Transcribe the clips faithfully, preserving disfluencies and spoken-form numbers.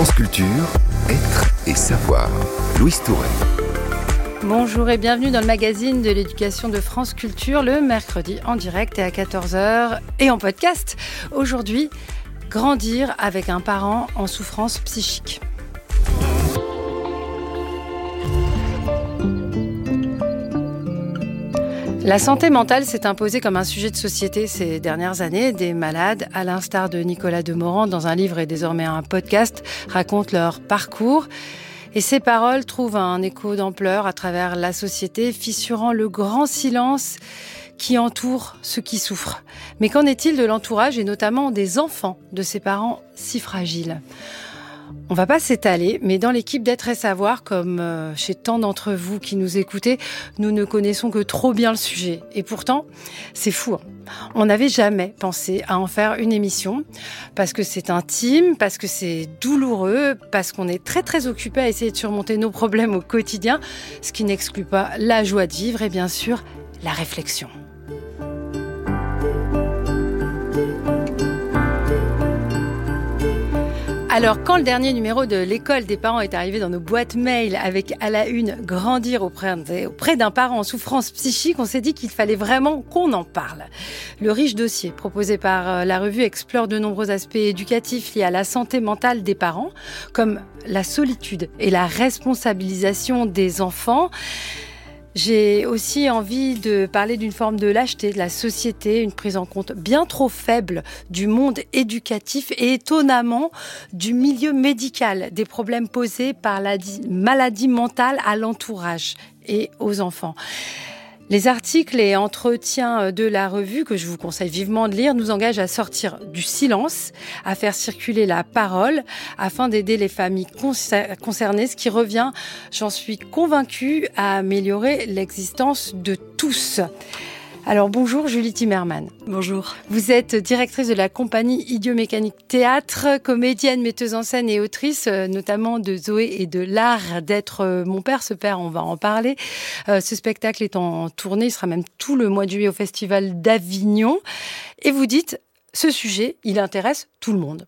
France Culture, être et savoir. Louise Touret. Bonjour et bienvenue dans le magazine de l'éducation de France Culture, le mercredi en direct et à quatorze heures et en podcast. Aujourd'hui, grandir avec un parent en souffrance psychique. La santé mentale s'est imposée comme un sujet de société ces dernières années. Des malades, à l'instar de Nicolas Demorand, dans un livre et désormais un podcast, racontent leur parcours. Et ces paroles trouvent un écho d'ampleur à travers la société, fissurant le grand silence qui entoure ceux qui souffrent. Mais qu'en est-il de l'entourage et notamment des enfants de ces parents si fragiles ? On va pas s'étaler, mais dans l'équipe d'être et savoir, comme chez tant d'entre vous qui nous écoutez, nous ne connaissons que trop bien le sujet. Et pourtant, c'est fou. On n'avait jamais pensé à en faire une émission, parce que c'est intime, parce que c'est douloureux, parce qu'on est très très occupé à essayer de surmonter nos problèmes au quotidien, ce qui n'exclut pas la joie de vivre et bien sûr la réflexion. Alors, quand le dernier numéro de l'école des parents est arrivé dans nos boîtes mail avec à la une « Grandir auprès, auprès d'un parent en souffrance psychique », on s'est dit qu'il fallait vraiment qu'on en parle. Le riche dossier proposé par la revue explore de nombreux aspects éducatifs liés à la santé mentale des parents, comme la solitude et la responsabilisation des enfants. J'ai aussi envie de parler d'une forme de lâcheté de la société, une prise en compte bien trop faible du monde éducatif et étonnamment du milieu médical, des problèmes posés par la maladie mentale à l'entourage et aux enfants. Les articles et entretiens de la revue, que je vous conseille vivement de lire, nous engagent à sortir du silence, à faire circuler la parole, afin d'aider les familles concernées, ce qui revient, j'en suis convaincue, à améliorer l'existence de tous. Alors bonjour Julie Timmerman. Bonjour. Vous êtes directrice de la compagnie Idiot Mécanique Théâtre, comédienne, metteuse en scène et autrice, notamment de Zoé et de l'art d'être mon père. Ce père, on va en parler. Euh, ce spectacle est en tournée, il sera même tout le mois de juillet au Festival d'Avignon. Et vous dites, ce sujet, il intéresse tout le monde.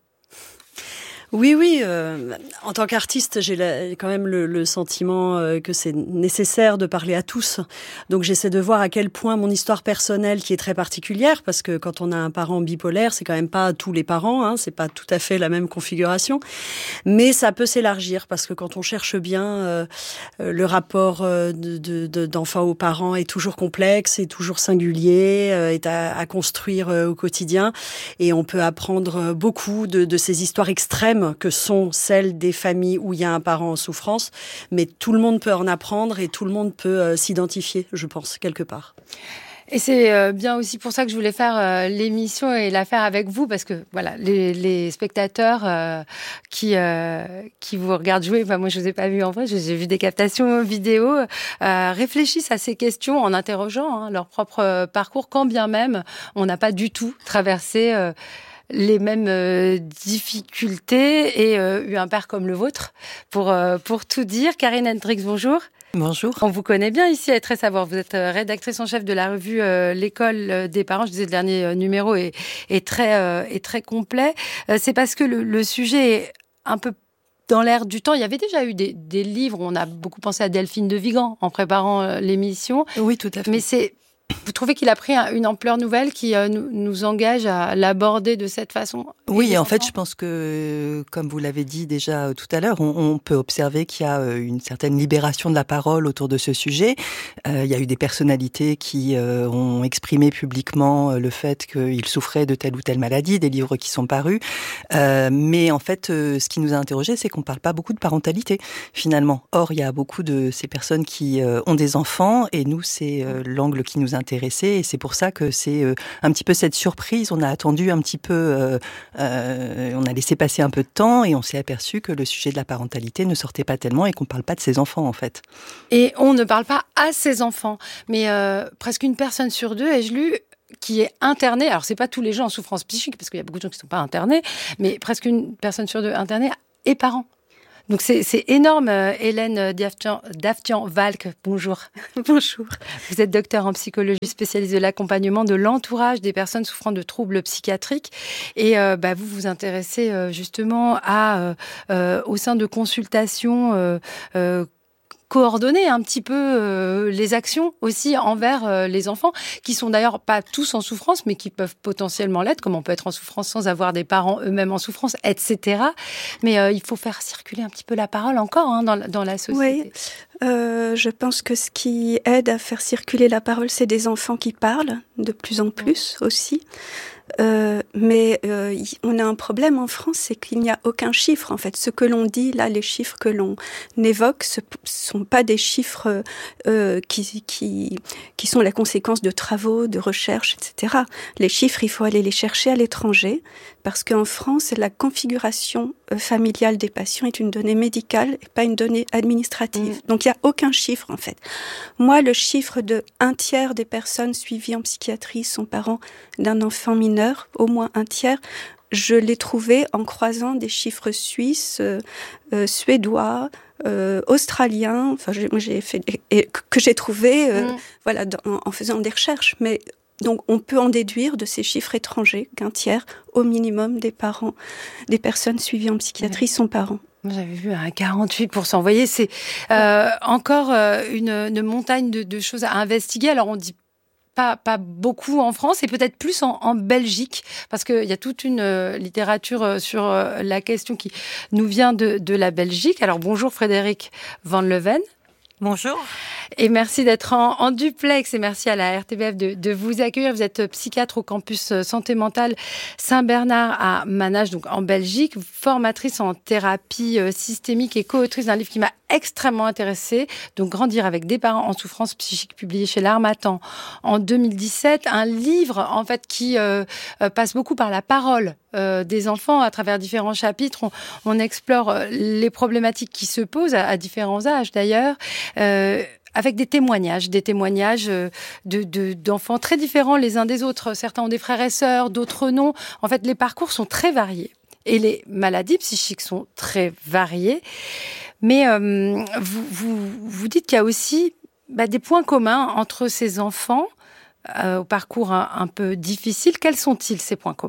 Oui, oui. Euh, en tant qu'artiste, j'ai la, quand même le, le sentiment euh, que c'est nécessaire de parler à tous. Donc, j'essaie de voir à quel point mon histoire personnelle, qui est très particulière, parce que quand on a un parent bipolaire, c'est quand même pas tous les parents, hein, c'est pas tout à fait la même configuration, mais ça peut s'élargir parce que quand on cherche bien, euh, le rapport euh, de, de, de, d'enfant aux parents est toujours complexe, est toujours singulier, euh, est à, à construire euh, au quotidien, et on peut apprendre beaucoup de, de ces histoires extrêmes que sont celles des familles où il y a un parent en souffrance, mais tout le monde peut en apprendre et tout le monde peut euh, s'identifier, je pense, quelque part. Et c'est euh, bien aussi pour ça que je voulais faire euh, l'émission et la faire avec vous, parce que voilà, les, les spectateurs euh, qui euh, qui vous regardent jouer, enfin moi je vous ai pas vu en vrai, j'ai vu des captations vidéo, euh, réfléchissent à ces questions en interrogeant hein, leur propre parcours, quand bien même on n'a pas du tout traversé euh, les mêmes euh, difficultés et euh, eu un père comme le vôtre. Pour, euh, pour tout dire, Karine Hendrix, bonjour. Bonjour. On vous connaît bien ici à Être et Savoir. Vous êtes rédactrice en chef de la revue euh, L'école des parents. Je disais, le dernier numéro est, est, très, euh, est très complet. Euh, c'est parce que le, le sujet est un peu dans l'air du temps. Il y avait déjà eu des, des livres. On a beaucoup pensé à Delphine de Vigan en préparant euh, l'émission. Oui, tout à fait. Mais c'est... Vous trouvez qu'il a pris une ampleur nouvelle qui euh, nous, nous engage à l'aborder de cette façon ? Oui, en fait, je pense que, comme vous l'avez dit déjà tout à l'heure, on, on peut observer qu'il y a une certaine libération de la parole autour de ce sujet. Euh, il y a eu des personnalités qui euh, ont exprimé publiquement le fait qu'ils souffraient de telle ou telle maladie, des livres qui sont parus. Euh, mais en fait, euh, ce qui nous a interrogés, c'est qu'on ne parle pas beaucoup de parentalité, finalement. Or, il y a beaucoup de ces personnes qui euh, ont des enfants, et nous, c'est euh, l'angle qui nous intéressé, et c'est pour ça que c'est euh, un petit peu cette surprise. On a attendu un petit peu, euh, euh, on a laissé passer un peu de temps et on s'est aperçu que le sujet de la parentalité ne sortait pas tellement et qu'on parle pas de ses enfants en fait. Et on ne parle pas à ses enfants, mais euh, presque une personne sur deux, ai-je lu, qui est internée, alors c'est pas tous les gens en souffrance psychique, parce qu'il y a beaucoup de gens qui ne sont pas internés, mais presque une personne sur deux internée est parent. Donc c'est, c'est énorme, Hélène Daftian-Valk. Bonjour. Bonjour. Vous êtes docteur en psychologie spécialisée de l'accompagnement de l'entourage des personnes souffrant de troubles psychiatriques. Et euh, bah, vous vous intéressez euh, justement à, euh, euh, au sein de consultations euh, euh, coordonner un petit peu euh, les actions aussi envers euh, les enfants, qui sont d'ailleurs pas tous en souffrance, mais qui peuvent potentiellement l'être, comme on peut être en souffrance sans avoir des parents eux-mêmes en souffrance, et cetera. Mais euh, il faut faire circuler un petit peu la parole encore hein, dans, dans la société. Oui, euh, je pense que ce qui aide à faire circuler la parole, c'est des enfants qui parlent, de plus en plus mmh. aussi. Euh, mais euh, on a un problème en France, c'est qu'il n'y a aucun chiffre en fait. Ce que l'on dit là, les chiffres que l'on évoque, ce sont pas des chiffres euh, qui qui qui sont la conséquence de travaux, de recherches, et cetera. Les chiffres, il faut aller les chercher à l'étranger parce qu'en France, la configuration familiale des patients est une donnée médicale et pas une donnée administrative. Mmh. Donc il y a aucun chiffre en fait. Moi, le chiffre de un tiers des personnes suivies en psychiatrie sont parents d'un enfant mineur, au moins un tiers, je l'ai trouvé en croisant des chiffres suisses, euh, euh, suédois, euh, australiens, enfin j'ai, moi j'ai fait et, que j'ai trouvé, euh, mmh. voilà, dans, en faisant des recherches. Mais donc on peut en déduire de ces chiffres étrangers qu'un tiers, au minimum, des parents, des personnes suivies en psychiatrie mmh. sont parents. J'avais vu à quarante-huit pour cent. Vous voyez, c'est euh, encore euh, une, une montagne de, de choses à investiguer. Alors on dit Pas, pas beaucoup en France et peut-être plus en, en Belgique, parce qu'il y a toute une euh, littérature euh, sur euh, la question qui nous vient de, de la Belgique. Alors bonjour Frédéric Van Leven. Bonjour. Et merci d'être en, en duplex et merci à la R T B F de, de vous accueillir. Vous êtes psychiatre au campus Santé Mentale Saint-Bernard à Manage, donc en Belgique, formatrice en thérapie systémique et co-autrice d'un livre qui m'a extrêmement intéressée, donc Grandir avec des parents en souffrance psychique, publié chez l'Harmattan en deux mille dix-sept. Un livre en fait qui euh, passe beaucoup par la parole euh, des enfants à travers différents chapitres. On, on explore les problématiques qui se posent à, à différents âges d'ailleurs. Euh, avec des témoignages, des témoignages de, de, d'enfants très différents les uns des autres. Certains ont des frères et sœurs, d'autres non. En fait, les parcours sont très variés. Et les maladies psychiques sont très variées. Mais euh, vous, vous, vous dites qu'il y a aussi bah, des points communs entre ces enfants euh, au parcours un, un peu difficile. Quels sont-ils, ces points communs ?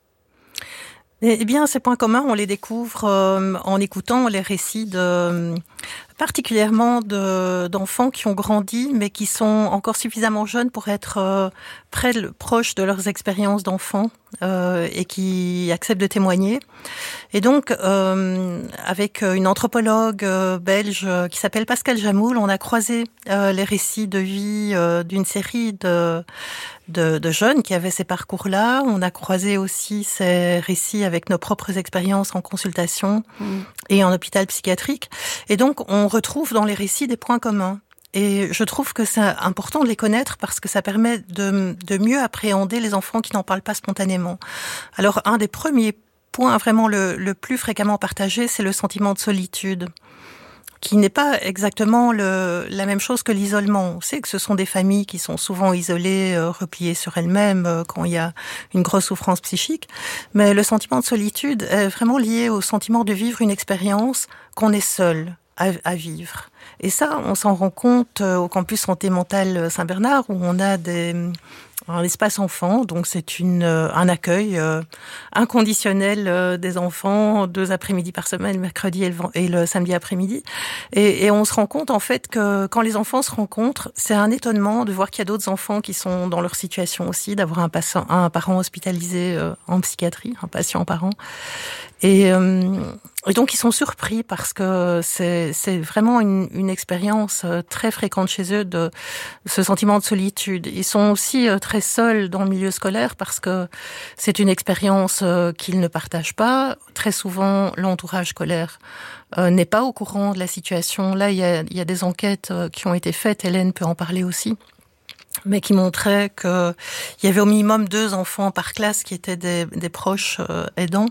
Eh bien, ces points communs, on les découvre euh, en écoutant les récits de... particulièrement de, d'enfants qui ont grandi, mais qui sont encore suffisamment jeunes pour être euh, près, proches de leurs expériences d'enfants euh, et qui acceptent de témoigner. Et donc, euh, avec une anthropologue euh, belge qui s'appelle Pascale Jamoul, on a croisé euh, les récits de vie euh, d'une série de, de, de jeunes qui avaient ces parcours-là. On a croisé aussi ces récits avec nos propres expériences en consultation mmh. et en hôpital psychiatrique. Et donc, on retrouve dans les récits des points communs. Et je trouve que c'est important de les connaître parce que ça permet de, de mieux appréhender les enfants qui n'en parlent pas spontanément. Alors, un des premiers points vraiment le, le plus fréquemment partagé, c'est le sentiment de solitude, qui n'est pas exactement le, la même chose que l'isolement. On sait que ce sont des familles qui sont souvent isolées, euh, repliées sur elles-mêmes euh, quand il y a une grosse souffrance psychique. Mais le sentiment de solitude est vraiment lié au sentiment de vivre une expérience qu'on est seul à, à vivre. Et ça, on s'en rend compte au campus Santé Mentale Saint-Bernard, où on a des, un espace enfant. Donc c'est une, un accueil euh, inconditionnel euh, des enfants, deux après-midi par semaine, le mercredi et le, et le samedi après-midi. Et, et on se rend compte en fait que quand les enfants se rencontrent, c'est un étonnement de voir qu'il y a d'autres enfants qui sont dans leur situation aussi, d'avoir un, patient, un parent hospitalisé euh, en psychiatrie, un patient parent. Et, euh, et donc ils sont surpris parce que c'est, c'est vraiment une, une expérience très fréquente chez eux de ce sentiment de solitude. Ils sont aussi très seuls dans le milieu scolaire parce que c'est une expérience qu'ils ne partagent pas. Très souvent, l'entourage scolaire euh, n'est pas au courant de la situation. Là, il y a, il y a des enquêtes qui ont été faites. Hélène peut en parler aussi, mais qui montraient qu'il y avait au minimum deux enfants par classe qui étaient des, des proches euh, aidants.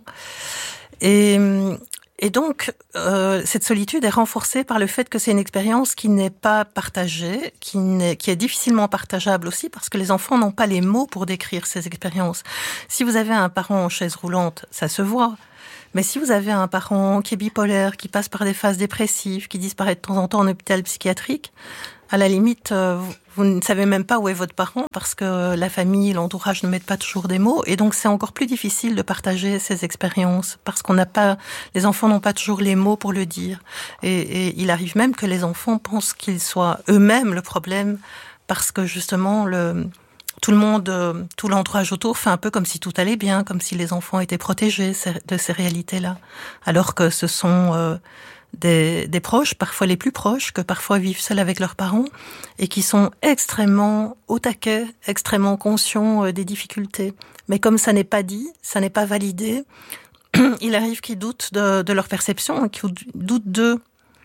Et, et donc, euh, cette solitude est renforcée par le fait que c'est une expérience qui n'est pas partagée, qui, n'est, qui est difficilement partageable aussi, parce que les enfants n'ont pas les mots pour décrire ces expériences. Si vous avez un parent en chaise roulante, ça se voit. Mais si vous avez un parent qui est bipolaire, qui passe par des phases dépressives, qui disparaît de temps en temps en hôpital psychiatrique, à la limite, vous, vous ne savez même pas où est votre parent parce que la famille, l'entourage ne mettent pas toujours des mots. Et donc, c'est encore plus difficile de partager ces expériences parce qu'on n'a pas, les enfants n'ont pas toujours les mots pour le dire. Et, et il arrive même que les enfants pensent qu'ils soient eux-mêmes le problème parce que justement, le, tout le monde, tout l'entourage autour fait un peu comme si tout allait bien, comme si les enfants étaient protégés de ces réalités-là. Alors que ce sont euh, Des, des proches, parfois les plus proches, que parfois vivent seuls avec leurs parents et qui sont extrêmement au taquet, extrêmement conscients des difficultés. Mais comme ça n'est pas dit, ça n'est pas validé, il arrive qu'ils doutent de, de leur perception, qu'ils doutent d'eux.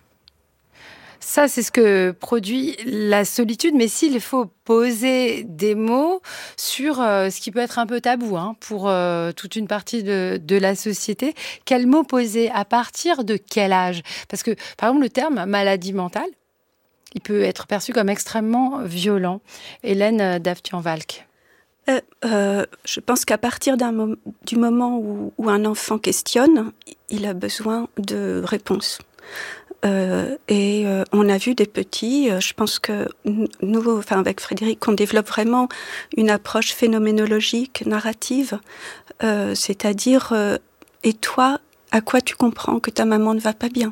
Ça, c'est ce que produit la solitude. Mais s'il faut poser des mots sur euh, ce qui peut être un peu tabou hein, pour euh, toute une partie de, de la société, quels mots poser? À partir de quel âge? Parce que, par exemple, le terme maladie mentale, il peut être perçu comme extrêmement violent. Hélène Daftian-Valk. Euh, euh, je pense qu'à partir d'un mom- du moment où, où un enfant questionne, il a besoin de réponses. Euh, et euh, on a vu des petits, euh, je pense que nous, enfin avec Frédéric, on développe vraiment une approche phénoménologique, narrative, euh, c'est-à-dire, euh, et toi, à quoi tu comprends que ta maman ne va pas bien?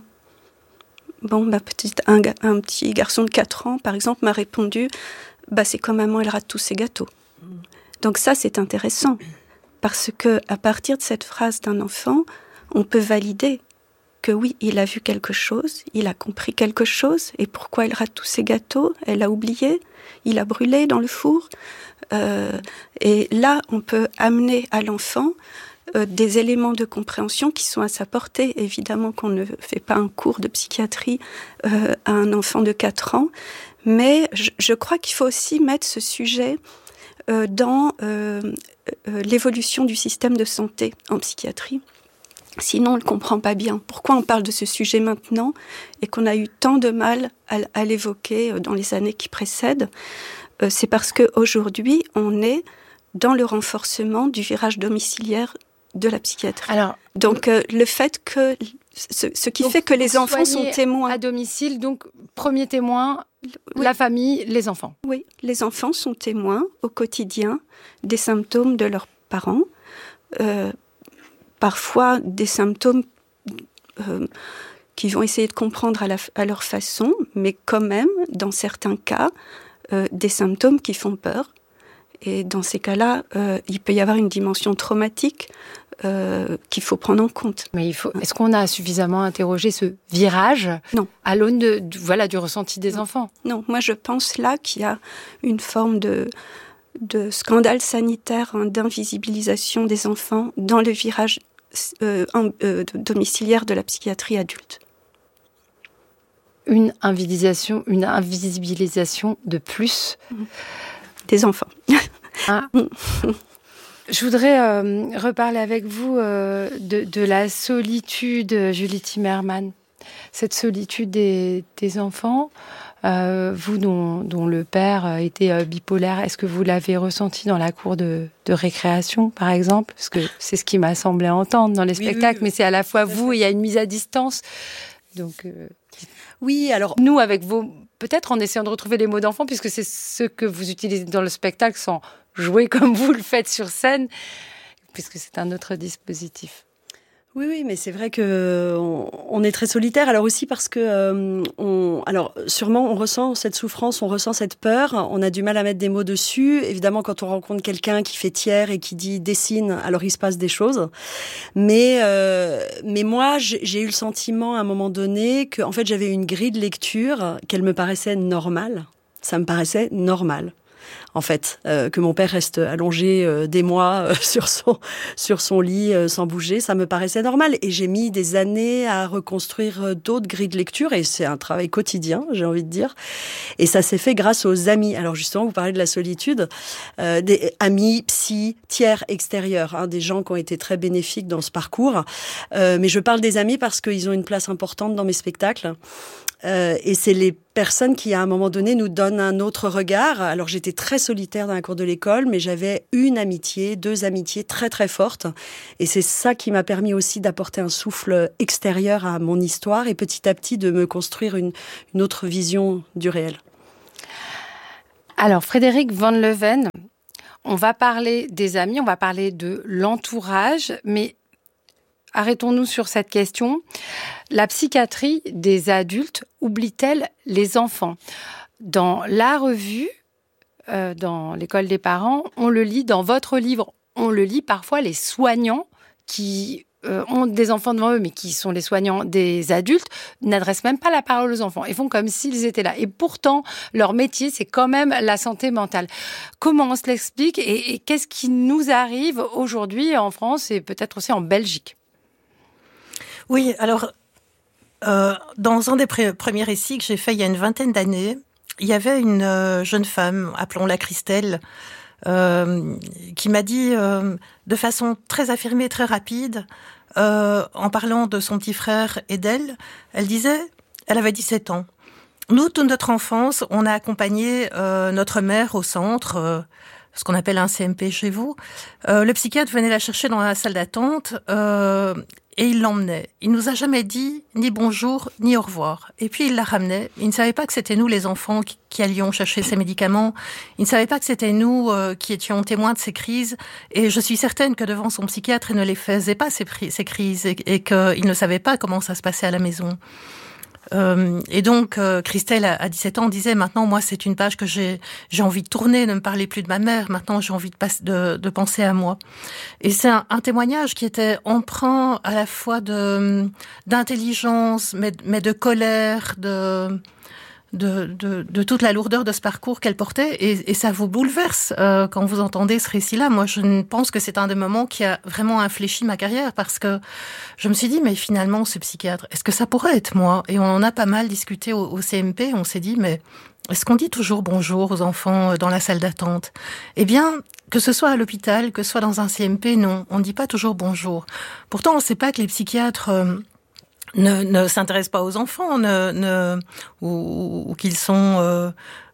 Bon, bah, peut-être un, un petit garçon de quatre ans, par exemple, m'a répondu, bah, c'est quand maman, elle rate tous ses gâteaux. Donc ça, c'est intéressant, parce que à partir de cette phrase d'un enfant, on peut valider que oui, il a vu quelque chose, il a compris quelque chose, et pourquoi elle rate tous ses gâteaux, elle a oublié, il a brûlé dans le four. Euh, et là, on peut amener à l'enfant euh, des éléments de compréhension qui sont à sa portée. Évidemment qu'on ne fait pas un cours de psychiatrie euh, à un enfant de quatre ans, mais je, je crois qu'il faut aussi mettre ce sujet euh, dans euh, euh, l'évolution du système de santé en psychiatrie. Sinon, on ne le comprend pas bien. Pourquoi on parle de ce sujet maintenant et qu'on a eu tant de mal à, à l'évoquer dans les années qui précèdent? euh, C'est parce qu'aujourd'hui, on est dans le renforcement du virage domiciliaire de la psychiatrie. Alors, donc, euh, le fait que... Ce, ce qui fait que les enfants sont témoins... à domicile, donc premier témoin, oui. La famille, les enfants. Oui, les enfants sont témoins au quotidien des symptômes de leurs parents. Euh, Parfois des symptômes euh, qu'ils vont essayer de comprendre à, la, à leur façon, mais quand même, dans certains cas, euh, des symptômes qui font peur. Et dans ces cas-là, euh, il peut y avoir une dimension traumatique euh, qu'il faut prendre en compte. Mais il faut. Est-ce qu'on a suffisamment interrogé ce virage Non. À l'aune de, de, voilà, du ressenti des non. enfants? Non, moi je pense là qu'il y a une forme de... de scandale sanitaire, hein, d'invisibilisation des enfants dans le virage euh, en, euh, domiciliaire de la psychiatrie adulte. Une invisibilisation, une invisibilisation de plus des enfants. Ah. Je voudrais euh, reparler avec vous euh, de, de la solitude, Julie Timmerman. Cette solitude des, des enfants. Euh, vous, dont, dont le père était euh, bipolaire, est-ce que vous l'avez ressenti dans la cour de, de récréation, par exemple? Parce que c'est ce qui m'a semblé entendre dans les oui, spectacles, oui, oui. Mais c'est à la fois vous et il y a une mise à distance. Donc, euh, oui, alors nous, avec vos, peut-être en essayant de retrouver les mots d'enfant, puisque c'est ce que vous utilisez dans le spectacle, sans jouer comme vous le faites sur scène, puisque c'est un autre dispositif. Oui, oui, mais c'est vrai que on, on est très solitaire. Alors aussi parce que, euh, on, alors sûrement on ressent cette souffrance, on ressent cette peur. On a du mal à mettre des mots dessus. Évidemment, quand on rencontre quelqu'un qui fait tiers et qui dit dessine, alors il se passe des choses. Mais, euh, mais moi, j'ai, j'ai eu le sentiment à un moment donné que, en fait, j'avais une grille de lecture qu'elle me paraissait normale. Ça me paraissait normal. En fait, euh, que mon père reste allongé euh, des mois euh, sur son sur son lit euh, sans bouger, ça me paraissait normal. Et j'ai mis des années à reconstruire euh, d'autres grilles de lecture, et c'est un travail quotidien, j'ai envie de dire. Et ça s'est fait grâce aux amis. Alors justement, vous parlez de la solitude, euh, des amis, psy, tiers extérieurs, hein, des gens qui ont été très bénéfiques dans ce parcours. Euh, mais je parle des amis parce qu'ils ont une place importante dans mes spectacles. Euh, et c'est les personnes qui, à un moment donné, nous donnent un autre regard. Alors, j'étais très solitaire dans la cour de l'école, mais j'avais une amitié, deux amitiés très, très fortes. Et c'est ça qui m'a permis aussi d'apporter un souffle extérieur à mon histoire et petit à petit de me construire une, une autre vision du réel. Alors, Frédéric Van Leeuwen, on va parler des amis, on va parler de l'entourage, mais arrêtons-nous sur cette question. La psychiatrie des adultes oublie-t-elle les enfants ? Dans la revue, euh, dans l'école des parents, on le lit, dans votre livre, on le lit parfois les soignants qui euh, ont des enfants devant eux, mais qui sont les soignants des adultes, n'adressent même pas la parole aux enfants et font comme s'ils étaient là. Et pourtant, leur métier, c'est quand même la santé mentale. Comment on se l'explique et, et qu'est-ce qui nous arrive aujourd'hui en France et peut-être aussi en Belgique ? Oui, alors, euh, dans un des pr- premiers récits que j'ai fait il y a une vingtaine d'années, il y avait une euh, jeune femme, appelons-la Christelle, euh, qui m'a dit euh, de façon très affirmée, très rapide, euh, en parlant de son petit frère et d'elle, elle disait, elle avait dix-sept ans. Nous, toute notre enfance, on a accompagné euh, notre mère au centre, euh, ce qu'on appelle un C M P chez vous. Euh, le psychiatre venait la chercher dans la salle d'attente, euh, et il l'emmenait. Il nous a jamais dit ni bonjour, ni au revoir. Et puis il la ramenait. Il ne savait pas que c'était nous, les enfants, qui, qui allions chercher ses médicaments. Il ne savait pas que c'était nous euh, qui étions témoins de ces crises. Et je suis certaine que devant son psychiatre, il ne les faisait pas, ces, ces crises, et, et qu'il ne savait pas comment ça se passait à la maison. Euh, et donc, euh, Christelle, à dix-sept ans, disait, maintenant, moi, c'est une page que j'ai, j'ai envie de tourner, ne me parlez plus de ma mère, maintenant, j'ai envie de, pas, de, de penser à moi. Et c'est un, un témoignage qui était empreint à la fois de, d'intelligence, mais, mais de colère, de... De, de, de toute la lourdeur de ce parcours qu'elle portait, et, et ça vous bouleverse euh, quand vous entendez ce récit-là. Moi, je pense que c'est un des moments qui a vraiment infléchi ma carrière, parce que je me suis dit, mais finalement, ce psychiatre, est-ce que ça pourrait être moi ? Et on en a pas mal discuté au, au C M P, on s'est dit, mais est-ce qu'on dit toujours bonjour aux enfants dans la salle d'attente ? Eh bien, que ce soit à l'hôpital, que ce soit dans un C M P, non, on ne dit pas toujours bonjour. Pourtant, on ne sait pas que les psychiatres... Euh, ne, ne s'intéressent pas aux enfants, ne, ne, ou, ou qu'ils sont, euh,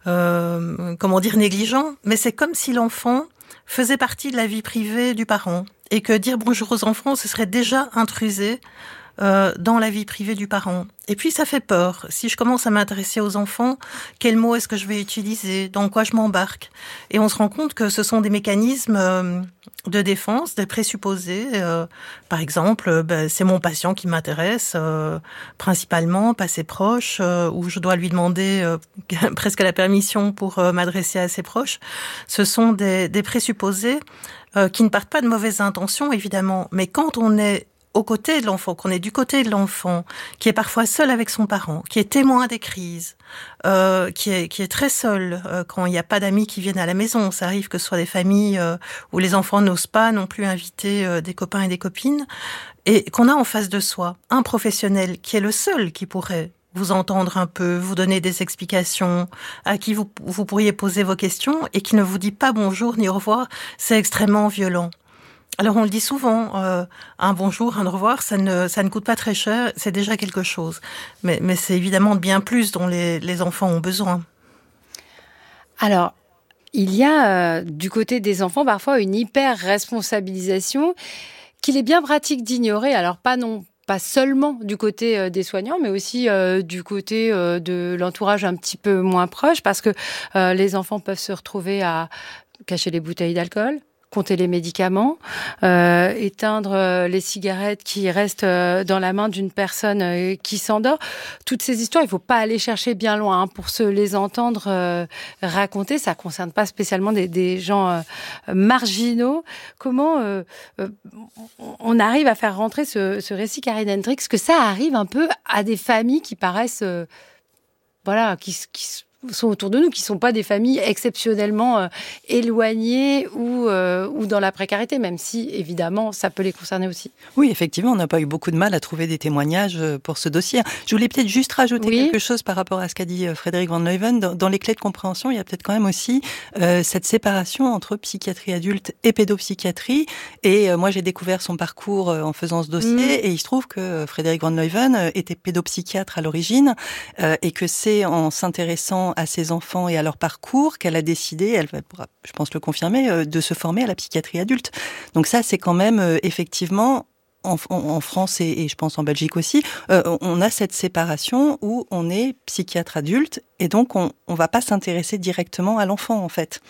euh, comment dire, négligents. Mais c'est comme si l'enfant faisait partie de la vie privée du parent. Et que dire bonjour aux enfants, ce serait déjà intruser euh, dans la vie privée du parent. Et puis ça fait peur. Si je commence à m'intéresser aux enfants, quels mots est-ce que je vais utiliser ? Dans quoi je m'embarque ? Et on se rend compte que ce sont des mécanismes euh, de défense, des présupposés. Euh, par exemple, ben, c'est mon patient qui m'intéresse, euh, principalement, pas ses proches, euh, où je dois lui demander euh, presque la permission pour euh, m'adresser à ses proches. Ce sont des, des présupposés euh, qui ne partent pas de mauvaises intentions, évidemment. Mais quand on est aux côtés de l'enfant, qu'on est du côté de l'enfant, qui est parfois seul avec son parent, qui est témoin des crises, euh, qui est qui est très seul euh, quand il n'y a pas d'amis qui viennent à la maison. Ça arrive que ce soit des familles euh, où les enfants n'osent pas non plus inviter euh, des copains et des copines, et qu'on a en face de soi un professionnel qui est le seul qui pourrait vous entendre un peu, vous donner des explications, à qui vous, vous pourriez poser vos questions, et qui ne vous dit pas bonjour ni au revoir, c'est extrêmement violent. Alors on le dit souvent, euh, un bonjour, un au revoir, ça ne, ça ne coûte pas très cher, c'est déjà quelque chose. Mais, mais c'est évidemment bien plus dont les, les enfants ont besoin. Alors, il y a euh, du côté des enfants parfois une hyper-responsabilisation qu'il est bien pratique d'ignorer. Alors pas non pas seulement du côté euh, des soignants, mais aussi euh, du côté euh, de l'entourage un petit peu moins proche, parce que euh, les enfants peuvent se retrouver à cacher les bouteilles d'alcool, compter les médicaments, euh, éteindre euh, les cigarettes qui restent euh, dans la main d'une personne euh, qui s'endort. Toutes ces histoires, il ne faut pas aller chercher bien loin hein, pour se les entendre euh, raconter. Ça ne concerne pas spécialement des, des gens euh, marginaux. Comment euh, euh, on arrive à faire rentrer ce, ce récit Karine Hendricks, que ça arrive un peu à des familles qui paraissent... Euh, voilà, qui... qui sont autour de nous, qui ne sont pas des familles exceptionnellement euh, éloignées ou, euh, ou dans la précarité, même si, évidemment, ça peut les concerner aussi. Oui, effectivement, on n'a pas eu beaucoup de mal à trouver des témoignages pour ce dossier. Je voulais peut-être juste rajouter oui. quelque chose par rapport à ce qu'a dit Frédéric Van Leuven. Dans, dans les clés de compréhension, il y a peut-être quand même aussi euh, cette séparation entre psychiatrie adulte et pédopsychiatrie. Et euh, moi, j'ai découvert son parcours euh, en faisant ce dossier, mmh. et il se trouve que Frédéric Van Leuven euh, était pédopsychiatre à l'origine, euh, et que c'est en s'intéressant à ses enfants et à leur parcours qu'elle a décidé, elle pourra, je pense le confirmer, de se former à la psychiatrie adulte. Donc ça, c'est quand même euh, effectivement, en, en France et, et je pense en Belgique aussi, euh, on a cette séparation où on est psychiatre adulte et donc on ne va pas s'intéresser directement à l'enfant en fait.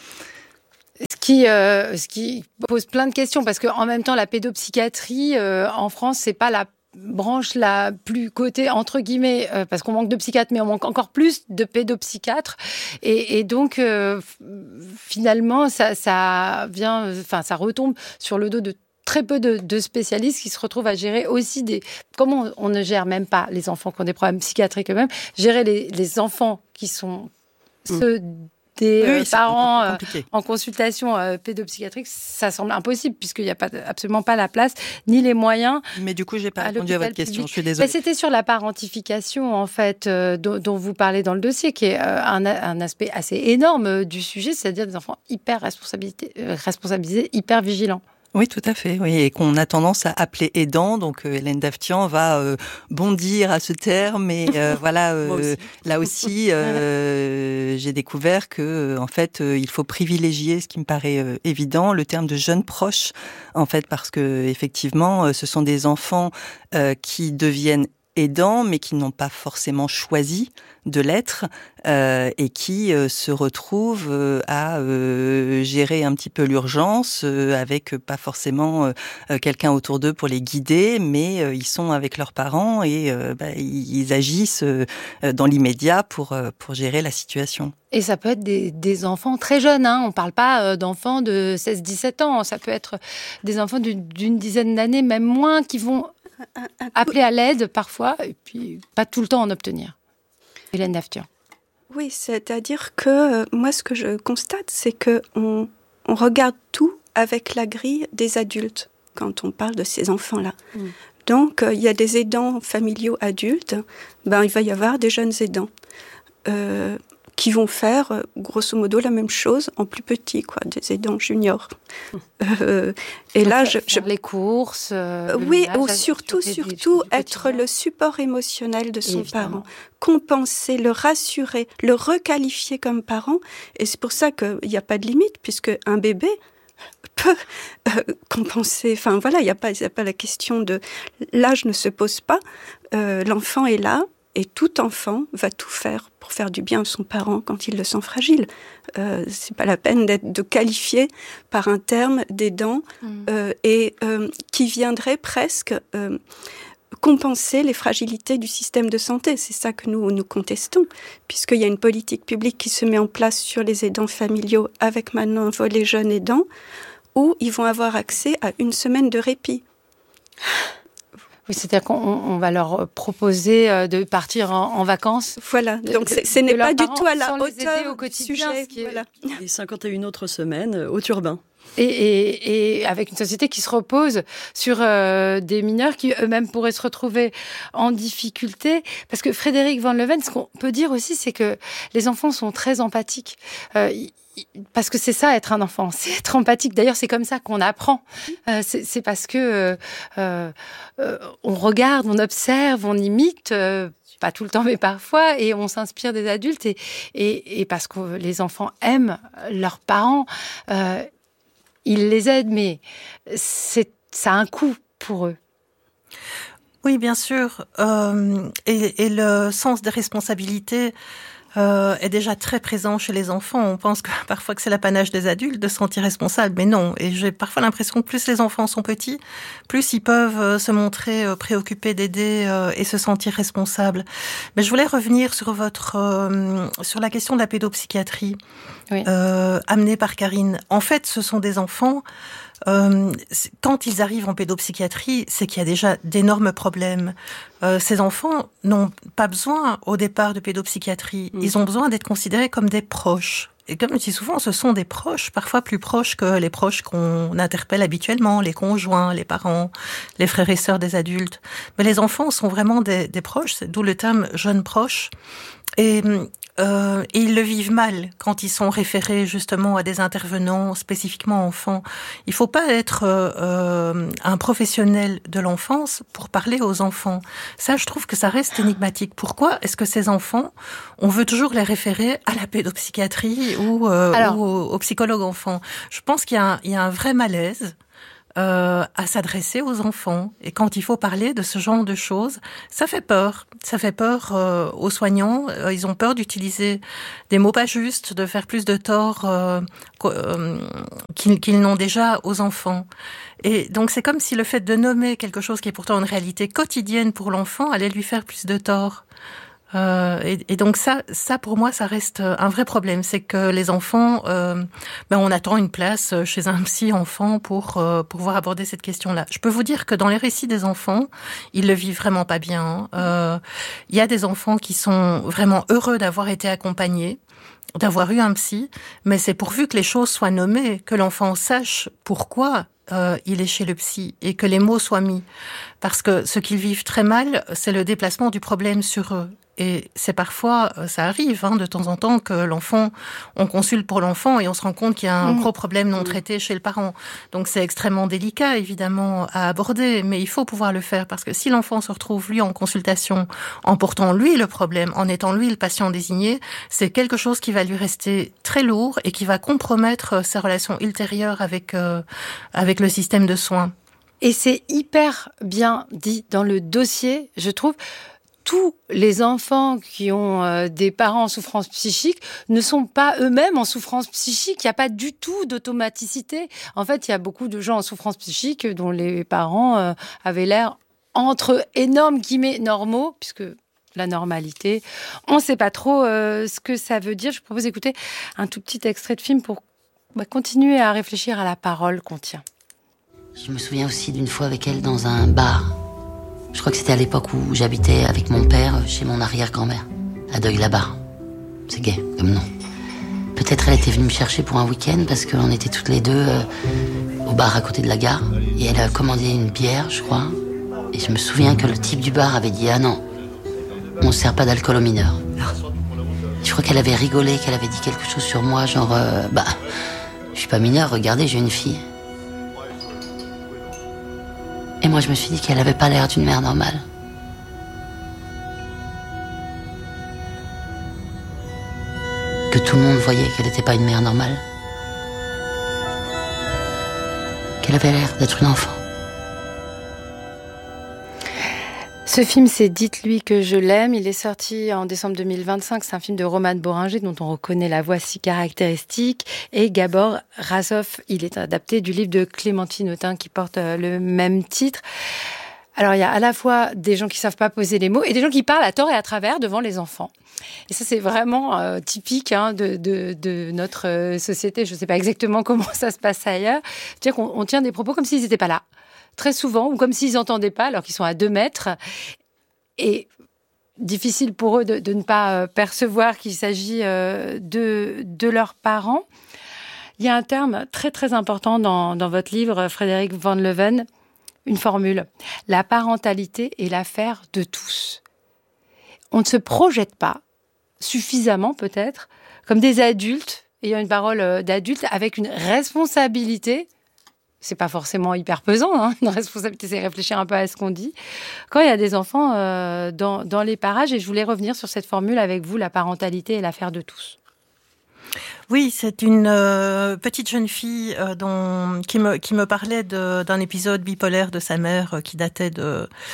Ce qui, euh, ce qui pose plein de questions parce qu'en même temps, la pédopsychiatrie euh, en France, c'est pas la branche la plus cotée entre guillemets euh, parce qu'on manque de psychiatres mais on manque encore plus de pédopsychiatres et, et donc euh, finalement ça, ça vient enfin ça retombe sur le dos de très peu de, de spécialistes qui se retrouvent à gérer aussi des comment on, on ne gère même pas les enfants qui ont des problèmes psychiatriques eux-mêmes, gérer les, les enfants qui sont mmh. ceux des oui, parents euh, en consultation euh, pédopsychiatrique, ça semble impossible puisqu'il n'y a pas, absolument pas la place ni les moyens. Mais du coup, je n'ai pas répondu à votre question, je suis désolée. Mais c'était sur la parentification, en fait, euh, dont, dont vous parlez dans le dossier, qui est euh, un, un aspect assez énorme euh, du sujet, c'est-à-dire des enfants hyper responsabilisés, euh, responsabilisés hyper vigilants. Oui, tout à fait. Oui, et qu'on a tendance à appeler aidant. Donc, euh, Hélène Daftian va euh, bondir à ce terme. Et euh, voilà, euh, aussi. là aussi, euh, j'ai découvert que, en fait, euh, il faut privilégier, ce qui me paraît euh, évident, le terme de jeunes proches, en fait, parce que effectivement, euh, ce sont des enfants euh, qui deviennent aidants, mais qui n'ont pas forcément choisi de l'être euh, et qui euh, se retrouvent euh, à euh, gérer un petit peu l'urgence euh, avec pas forcément euh, quelqu'un autour d'eux pour les guider, mais euh, ils sont avec leurs parents et euh, bah, ils agissent euh, dans l'immédiat pour euh, pour gérer la situation. Et ça peut être des, des enfants très jeunes, hein. On ne parle pas d'enfants de seize dix-sept ans, ça peut être des enfants d'une, d'une dizaine d'années, même moins, qui vont appeler à l'aide parfois, et puis pas tout le temps en obtenir. Hélène Daftian. Oui, c'est-à-dire que euh, moi, ce que je constate, c'est qu'on on regarde tout avec la grille des adultes quand on parle de ces enfants-là. Mmh. Donc, il euh, y a des aidants familiaux adultes, ben, il va y avoir des jeunes aidants euh, qui vont faire, euh, grosso modo, la même chose en plus petit, quoi, des aidants juniors. Mmh. Euh, et là, je, je... Faire les courses. Euh, oui, ou surtout, surtout être le support émotionnel de son Évidemment. parent, compenser, le rassurer, le requalifier comme parent. Et c'est pour ça qu'il n'y a pas de limite, puisque un bébé peut euh, compenser. Enfin voilà, il n'y a pas, y a pas la question de l'âge ne se pose pas. Euh, l'enfant est là. Et tout enfant va tout faire pour faire du bien à son parent quand il le sent fragile. Euh, c'est pas la peine d'être de qualifier par un terme d'aidant mmh. euh, et euh, qui viendrait presque euh, compenser les fragilités du système de santé. C'est ça que nous nous contestons, puisqu'il y a une politique publique qui se met en place sur les aidants familiaux avec maintenant un volet jeunes aidants où ils vont avoir accès à une semaine de répit. Oui, c'est-à-dire qu'on on va leur proposer de partir en, en vacances. Voilà, donc de, ce n'est pas du tout à la hauteur au quotidien, sujet. Qui est... voilà. Les cinquante et une autres semaines au turbin. Et, et, et avec une société qui se repose sur euh, des mineurs qui eux-mêmes pourraient se retrouver en difficulté. Parce que Frédéric Van Leuven, ce qu'on peut dire aussi, c'est que les enfants sont très empathiques. Euh, Parce que c'est ça, être un enfant, c'est être empathique. D'ailleurs, c'est comme ça qu'on apprend. Euh, c'est, c'est parce que euh, euh, on regarde, on observe, on imite, euh, pas tout le temps, mais parfois, et on s'inspire des adultes. Et, et, et parce que les enfants aiment leurs parents, euh, ils les aident, mais c'est, ça a un coût pour eux. Oui, bien sûr. Euh, et, et le sens des responsabilités Euh, est déjà très présent chez les enfants. On pense que parfois que c'est l'apanage des adultes de se sentir responsable, mais non. Et j'ai parfois l'impression que plus les enfants sont petits, plus ils peuvent euh, se montrer euh, préoccupés d'aider euh, et se sentir responsables. Mais je voulais revenir sur votre euh, sur la question de la pédopsychiatrie oui. euh, amenée par Karine. En fait, ce sont des enfants euh, quand ils arrivent en pédopsychiatrie, c'est qu'il y a déjà d'énormes problèmes. Euh, ces enfants n'ont pas besoin au départ de pédopsychiatrie. Mmh. Ils ont besoin d'être considérés comme des proches. Et comme je dis souvent, ce sont des proches, parfois plus proches que les proches qu'on interpelle habituellement, les conjoints, les parents, les frères et sœurs des adultes. Mais les enfants sont vraiment des, des proches, c'est d'où le terme « jeunes proches ». Et, euh, et ils le vivent mal quand ils sont référés justement à des intervenants spécifiquement enfants. Il faut pas être euh, un professionnel de l'enfance pour parler aux enfants. Ça, je trouve que ça reste énigmatique. Pourquoi est-ce que ces enfants, on veut toujours les référer à la pédopsychiatrie ou, euh, Alors, ou au, au psychologue enfant? Je pense qu'il y a un, il y a un vrai malaise Euh, à s'adresser aux enfants. Et quand il faut parler de ce genre de choses, ça fait peur. Ça fait peur euh, aux soignants. Euh, ils ont peur d'utiliser des mots pas justes, de faire plus de tort euh, euh, qu'ils, qu'ils n'ont déjà aux enfants. Et donc c'est comme si le fait de nommer quelque chose qui est pourtant une réalité quotidienne pour l'enfant allait lui faire plus de tort. Euh, et, et donc ça, ça pour moi, ça reste un vrai problème. C'est que les enfants, euh, ben on attend une place chez un psy enfant pour euh, pour pouvoir aborder cette question-là. Je peux vous dire que dans les récits des enfants, ils le vivent vraiment pas bien. Euh, il y a des enfants qui sont vraiment heureux d'avoir été accompagnés, d'avoir eu un psy, mais c'est pourvu que les choses soient nommées, que l'enfant sache pourquoi euh, il est chez le psy et que les mots soient mis. Parce que ce qu'ils vivent très mal, c'est le déplacement du problème sur eux. Et c'est parfois, ça arrive hein, de temps en temps que l'enfant, on consulte pour l'enfant et on se rend compte qu'il y a un mmh. gros problème non traité chez le parent. Donc c'est extrêmement délicat évidemment à aborder, mais il faut pouvoir le faire parce que si l'enfant se retrouve lui en consultation, en portant lui le problème, en étant lui le patient désigné, c'est quelque chose qui va lui rester très lourd et qui va compromettre ses relations ultérieures avec euh, avec le système de soins. Et c'est hyper bien dit dans le dossier, je trouve. Tous les enfants qui ont euh, des parents en souffrance psychique ne sont pas eux-mêmes en souffrance psychique. Il n'y a pas du tout d'automaticité. En fait, il y a beaucoup de gens en souffrance psychique dont les parents euh, avaient l'air, entre énormes guillemets, normaux, puisque la normalité, on ne sait pas trop euh, ce que ça veut dire. Je vous propose d'écouter un tout petit extrait de film pour bah, continuer à réfléchir à la parole qu'on tient. Je me souviens aussi d'une fois avec elle dans un bar. Je crois que c'était à l'époque où j'habitais avec mon père chez mon arrière-grand-mère, à Deuil-la-Barre. C'est gai, comme nom. Peut-être elle était venue me chercher pour un week-end parce qu'on était toutes les deux euh, au bar à côté de la gare. Et elle a commandé une bière, je crois. Et je me souviens que le type du bar avait dit « Ah non, on ne sert pas d'alcool aux mineurs ». Je crois qu'elle avait rigolé, qu'elle avait dit quelque chose sur moi, genre euh, « Bah, je suis pas mineure, regardez, j'ai une fille ». Et moi, je me suis dit qu'elle avait pas l'air d'une mère normale. Que tout le monde voyait qu'elle n'était pas une mère normale. Qu'elle avait l'air d'être une enfant. Ce film, c'est Dites-lui que je l'aime. Il est sorti en décembre deux mille vingt-cinq. C'est un film de Romane Boringer dont on reconnaît la voix si caractéristique. Et Gabor Razov, il est adapté du livre de Clémentine Autain qui porte le même titre. Alors, il y a à la fois des gens qui savent pas poser les mots et des gens qui parlent à tort et à travers devant les enfants. Et ça, c'est vraiment euh, typique hein, de, de, de notre euh, société. Je sais pas exactement comment ça se passe ailleurs. C'est-à-dire qu'on on tient des propos comme s'ils n'étaient pas là. Très souvent, ou comme s'ils n'entendaient pas, alors qu'ils sont à deux mètres. Et difficile pour eux de, de ne pas percevoir qu'il s'agit de, de leurs parents. Il y a un terme très, très important dans, dans votre livre, Frédéric Van Leeuwen, une formule. La parentalité est l'affaire de tous. On ne se projette pas suffisamment, peut-être, comme des adultes, ayant une parole d'adulte, avec une responsabilité. C'est pas forcément hyper pesant, hein. Une responsabilité, c'est réfléchir un peu à ce qu'on dit. Quand il y a des enfants euh, dans, dans les parages, et je voulais revenir sur cette formule avec vous, la parentalité est l'affaire de tous. Oui, c'est une euh, petite jeune fille euh, dont, qui, me, qui me parlait de, d'un épisode bipolaire de sa mère euh, qui datait de,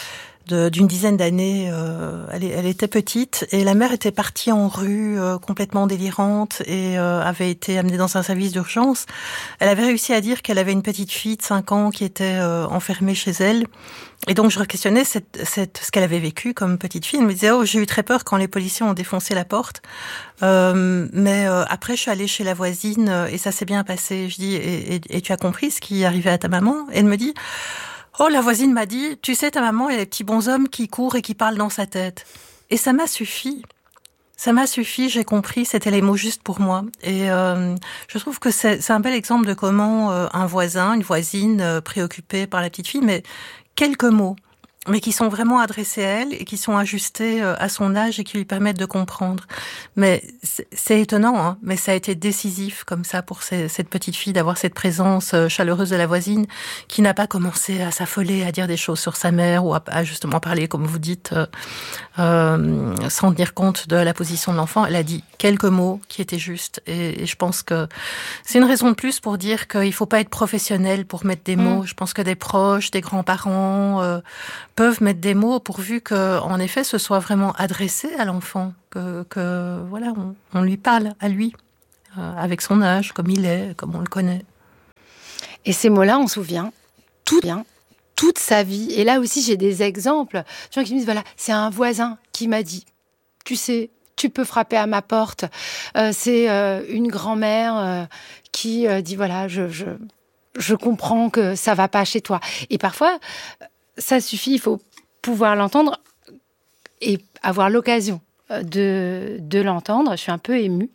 de, d'une dizaine d'années. Euh, elle, elle était petite et la mère était partie en rue euh, complètement délirante et euh, avait été amenée dans un service d'urgence. Elle avait réussi à dire qu'elle avait une petite fille de cinq ans qui était euh, enfermée chez elle. Et donc je questionnais cette, cette, ce qu'elle avait vécu comme petite fille. Elle me disait « Oh, j'ai eu très peur quand les policiers ont défoncé la porte. Euh, mais euh, après, je suis allée chez la voisine euh, et ça s'est bien passé. » Je dis « Et, et, et tu as compris ce qui arrivait à ta maman ?» Elle me dit « Oh, la voisine m'a dit, tu sais, ta maman, il y a des petits bonshommes qui courent et qui parlent dans sa tête. » Et ça m'a suffi. Ça m'a suffi, j'ai compris, c'était les mots justes pour moi. Et euh, je trouve que c'est, c'est un bel exemple de comment euh, un voisin, une voisine euh, préoccupée par la petite fille, mais quelques mots, mais qui sont vraiment adressés à elle et qui sont ajustés à son âge et qui lui permettent de comprendre. Mais c'est, c'est étonnant, hein, mais ça a été décisif comme ça pour ces, cette petite fille d'avoir cette présence chaleureuse de la voisine qui n'a pas commencé à s'affoler, à dire des choses sur sa mère ou à, à justement parler, comme vous dites, euh, euh, sans tenir compte de la position de l'enfant. Elle a dit quelques mots qui étaient justes et, et je pense que c'est une raison de plus pour dire qu'il faut pas être professionnel pour mettre des mots. Mmh. Je pense que des proches, des grands-parents euh, peuvent mettre des mots pourvu que, en effet, ce soit vraiment adressé à l'enfant, que, que voilà, on, on lui parle à lui, euh, avec son âge, comme il est, comme on le connaît. Et ces mots-là, on se souvient tout bien, toute sa vie. Et là aussi, j'ai des exemples. Des gens qui me disent, voilà, c'est un voisin qui m'a dit, tu sais, tu peux frapper à ma porte. Euh, c'est euh, une grand-mère euh, qui euh, dit, voilà, je, je, je comprends que ça va pas chez toi. Et parfois, ça suffit, il faut pouvoir l'entendre et avoir l'occasion de, de l'entendre. Je suis un peu émue.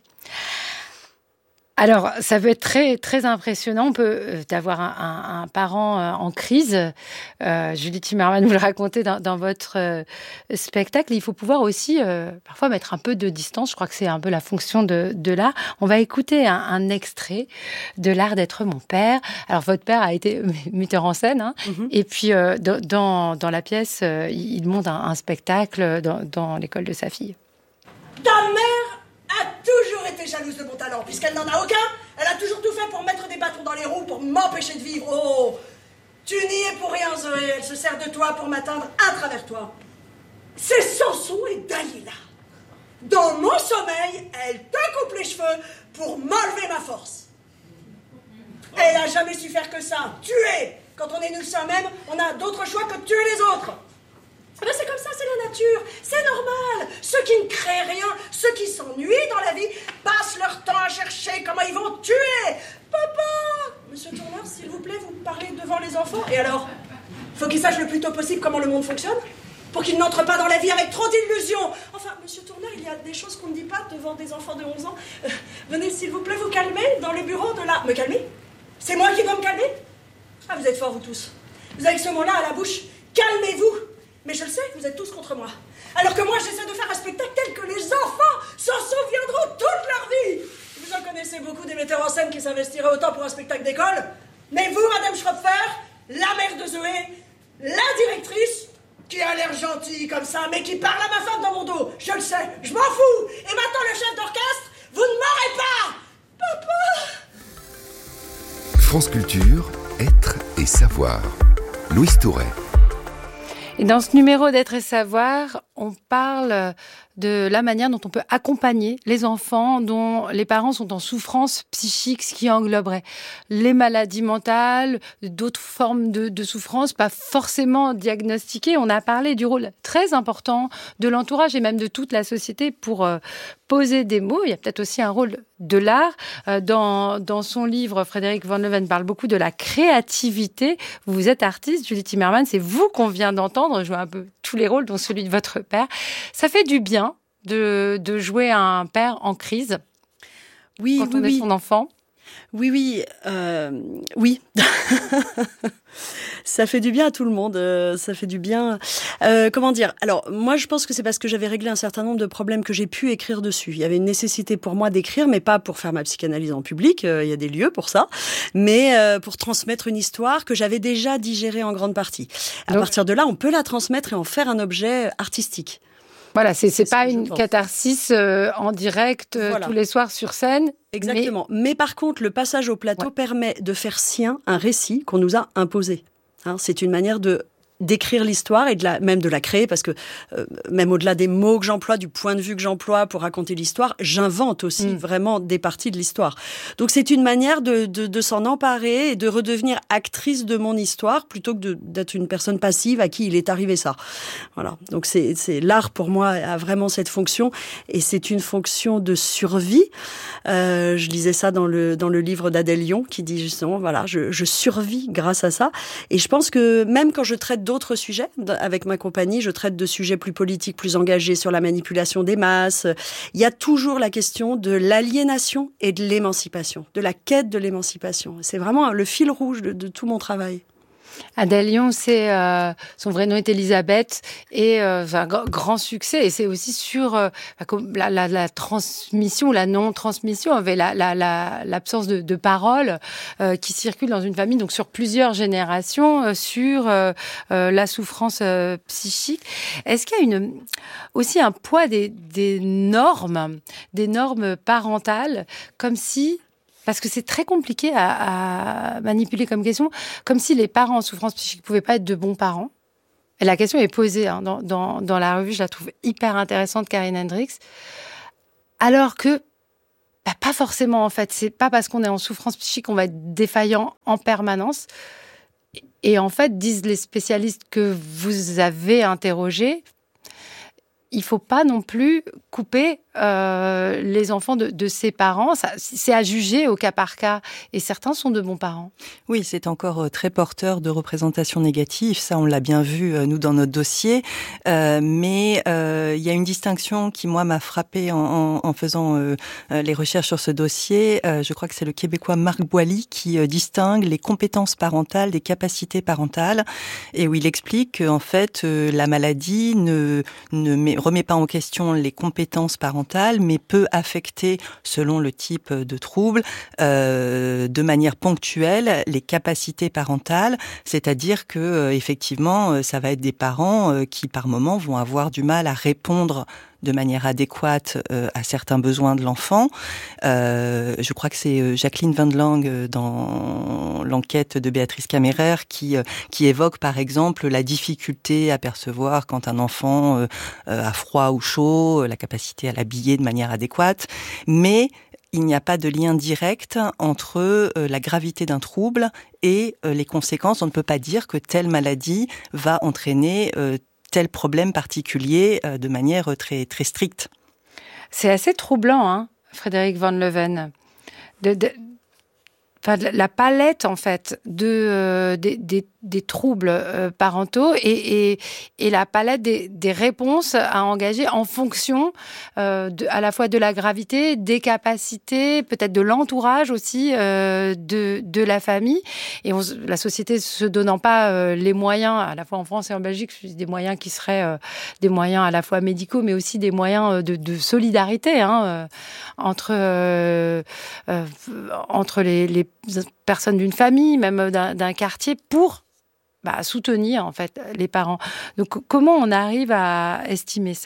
Alors, ça peut être très, très impressionnant. On peut euh, d'avoir un, un, un parent euh, en crise. Euh, Julie Timmerman, vous le racontez dans, dans votre euh, spectacle. Il faut pouvoir aussi, euh, parfois, mettre un peu de distance. Je crois que c'est un peu la fonction de, de l'art. On va écouter un, un extrait de L'art d'être mon père. Alors, votre père a été metteur en scène. Hein, mm-hmm. Et puis, euh, dans, dans la pièce, euh, il monte un, un spectacle dans, dans l'école de sa fille. Ta mère a toujours été jalouse de mon talent, puisqu'elle n'en a aucun. Elle a toujours tout fait pour mettre des bâtons dans les roues, pour m'empêcher de vivre. Oh, tu n'y es pour rien, Zoé. Elle se sert de toi pour m'atteindre à travers toi. C'est Samson et Dalila. Dans mon sommeil, elle te coupe les cheveux pour m'enlever ma force. Elle n'a jamais su faire que ça, tuer. Quand on est nous soi-même, on a d'autres choix que de tuer les autres. Mais c'est comme ça, c'est la nature, c'est normal. Ceux qui ne créent rien, ceux qui s'ennuient dans la vie, passent leur temps à chercher comment ils vont tuer. Papa, Monsieur Tourneur, s'il vous plaît, vous parlez devant les enfants. Et alors, faut qu'ils sachent le plus tôt possible comment le monde fonctionne, pour qu'ils n'entrent pas dans la vie avec trop d'illusions. Enfin, Monsieur Tourneur, il y a des choses qu'on ne dit pas devant des enfants de onze ans. Euh, venez, s'il vous plaît, vous calmer dans le bureau de la... Me calmer? C'est moi qui dois me calmer? Ah, vous êtes forts, vous tous. Vous avez ce mot-là à la bouche. Calmez-vous. Mais je le sais, vous êtes tous contre moi. Alors que moi, j'essaie de faire un spectacle tel que les enfants s'en souviendront toute leur vie. Vous en connaissez beaucoup des metteurs en scène qui s'investiraient autant pour un spectacle d'école. Mais vous, Madame Schropfer, la mère de Zoé, la directrice, qui a l'air gentille comme ça, mais qui parle à ma femme dans mon dos. Je le sais, je m'en fous. Et maintenant, le chef d'orchestre, vous ne m'aurez pas. Papa. France Culture, être et savoir. Louise Touret. Et dans ce numéro d'être et savoir, on parle de la manière dont on peut accompagner les enfants dont les parents sont en souffrance psychique, ce qui engloberait les maladies mentales, d'autres formes de, de souffrance, pas forcément diagnostiquées. On a parlé du rôle très important de l'entourage et même de toute la société pour euh, poser des mots. Il y a peut-être aussi un rôle de l'art. Euh, dans, dans son livre, Frédéric Van Leeuwen parle beaucoup de la créativité. Vous êtes artiste, Julie Timmerman, c'est vous qu'on vient d'entendre jouer un peu tous les rôles, dont celui de votre père. Ça fait du bien de, de jouer un père en crise. Oui, quand oui, on est oui. son enfant. Oui, oui, euh, oui. Ça fait du bien à tout le monde. Euh, ça fait du bien. Euh, comment dire ? Alors, moi, je pense que c'est parce que j'avais réglé un certain nombre de problèmes que j'ai pu écrire dessus. Il y avait une nécessité pour moi d'écrire, mais pas pour faire ma psychanalyse en public. Euh, il y a des lieux pour ça, mais euh, pour transmettre une histoire que j'avais déjà digérée en grande partie. À Donc, partir de là, on peut la transmettre et en faire un objet artistique. Voilà, c'est, c'est, c'est pas une pense. catharsis euh, en direct euh, voilà. tous les soirs sur scène. Exactement. Mais, mais par contre, le passage au plateau ouais. permet de faire sien un récit qu'on nous a imposé. Hein, c'est une manière de d'écrire l'histoire et de la, même de la créer, parce que euh, même au-delà des mots que j'emploie, du point de vue que j'emploie pour raconter l'histoire, j'invente aussi mmh. vraiment des parties de l'histoire. Donc c'est une manière de, de, de s'en emparer et de redevenir actrice de mon histoire plutôt que de, d'être une personne passive à qui il est arrivé ça. Voilà. Donc c'est, c'est l'art pour moi a vraiment cette fonction et c'est une fonction de survie. Euh, je lisais ça dans le dans le livre d'Adèle Lyon qui dit justement voilà je, je survis grâce à ça et je pense que même quand je traite d'autres sujets avec ma compagnie, je traite de sujets plus politiques, plus engagés sur la manipulation des masses. Il y a toujours la question de l'aliénation et de l'émancipation, de la quête de l'émancipation. C'est vraiment le fil rouge de, de tout mon travail. Adèle Lyon, c'est euh, son vrai nom est Elisabeth et euh, enfin, g- grand succès et c'est aussi sur euh, la, la, la transmission, la non-transmission, avec la, la, la, l'absence de, de parole euh, qui circule dans une famille, donc sur plusieurs générations, euh, sur euh, euh, la souffrance euh, psychique. Est-ce qu'il y a une, aussi un poids des, des normes, des normes parentales, comme si parce que c'est très compliqué à, à manipuler comme question, comme si les parents en souffrance psychique ne pouvaient pas être de bons parents. Et la question est posée hein, dans, dans, dans la revue, je la trouve hyper intéressante, Karine Hendricks. Alors que, bah, pas forcément en fait, c'est pas parce qu'on est en souffrance psychique qu'on va être défaillant en permanence. Et en fait, disent les spécialistes que vous avez interrogés, il ne faut pas non plus couper euh, les enfants de, de ses parents. Ça, c'est à juger au cas par cas. Et certains sont de bons parents. Oui, c'est encore très porteur de représentations négatives. Ça, on l'a bien vu, nous, dans notre dossier. Euh, mais euh, il y a une distinction qui, moi, m'a frappée en, en, en faisant euh, les recherches sur ce dossier. Euh, je crois que c'est le Québécois Marc Boilly qui euh, distingue les compétences parentales des capacités parentales. Et où il explique qu'en fait, euh, la maladie ne, ne met remet pas en question les compétences parentales, mais peut affecter, selon le type de trouble, euh, de manière ponctuelle, les capacités parentales. C'est-à-dire que, euh, effectivement, ça va être des parents euh, qui, par moment, vont avoir du mal à répondre de manière adéquate euh, à certains besoins de l'enfant. Euh, je crois que c'est Jacqueline Van de Lange dans l'enquête de Béatrice Camérer qui euh, qui évoque par exemple la difficulté à percevoir quand un enfant euh, a froid ou chaud, la capacité à l'habiller de manière adéquate, mais il n'y a pas de lien direct entre euh, la gravité d'un trouble et euh, les conséquences. On ne peut pas dire que telle maladie va entraîner euh, tel problème particulier euh, de manière très très stricte. C'est assez troublant, hein, Frédéric Van Leuven, de, de, enfin, de la palette en fait de euh, des, des, des troubles euh, parentaux et, et et la palette des, des réponses à engager en fonction euh, de, à la fois de la gravité, des capacités, peut-être de l'entourage aussi euh, de de la famille et on, la société se donnant pas euh, les moyens à la fois en France et en Belgique, des moyens qui seraient euh, des moyens à la fois médicaux mais aussi des moyens de, de solidarité hein, euh, entre euh, euh, entre les, les personnes d'une famille, même d'un, d'un quartier, pour bah, soutenir en fait les parents. Donc comment on arrive à estimer ça ?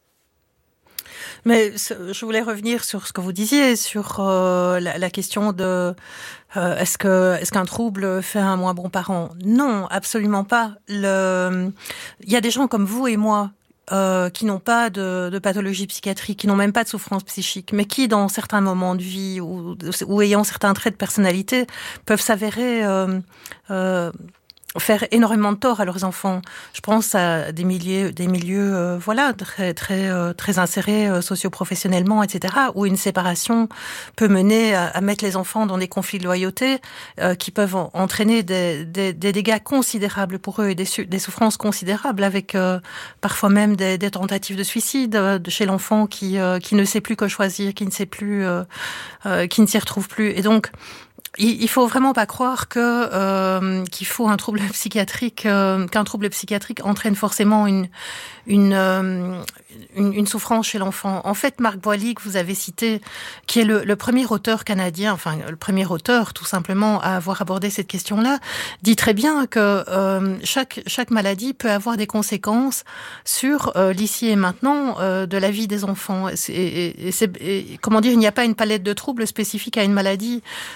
Mais je voulais revenir sur ce que vous disiez, sur euh, la, la question de euh, est-ce que est-ce qu'un trouble fait un moins bon parent ? Non, absolument pas. Le, il y a des gens comme vous et moi Euh, qui n'ont pas de, de pathologie psychiatrique, qui n'ont même pas de souffrance psychique, mais qui, dans certains moments de vie ou, ou ayant certains traits de personnalité, peuvent s'avérer euh, euh, faire énormément de tort à leurs enfants. Je pense à des milieux, des milieux, euh, voilà, très, très, euh, très insérés euh, socio-professionnellement, et cetera, où une séparation peut mener à, à mettre les enfants dans des conflits de loyauté euh, qui peuvent en, entraîner des, des, des dégâts considérables pour eux et des, su- des souffrances considérables, avec euh, parfois même des, des tentatives de suicide euh, de chez l'enfant qui, euh, qui ne sait plus que choisir, qui ne sait plus, euh, euh, qui ne s'y retrouve plus. Et donc, il faut vraiment pas croire que euh, qu'il faut un trouble psychiatrique, euh, qu'un trouble psychiatrique entraîne forcément une une, euh, une une souffrance chez l'enfant. En fait, Marc Boilly, que vous avez cité, qui est le, le premier auteur canadien, enfin le premier auteur tout simplement à avoir abordé cette question-là, dit très bien que euh, chaque chaque maladie peut avoir des conséquences sur euh, l'ici et maintenant euh, de la vie des enfants. Et, et, et c'est, et, comment dire, il n'y a pas une palette de troubles spécifiques à une maladie. Euh,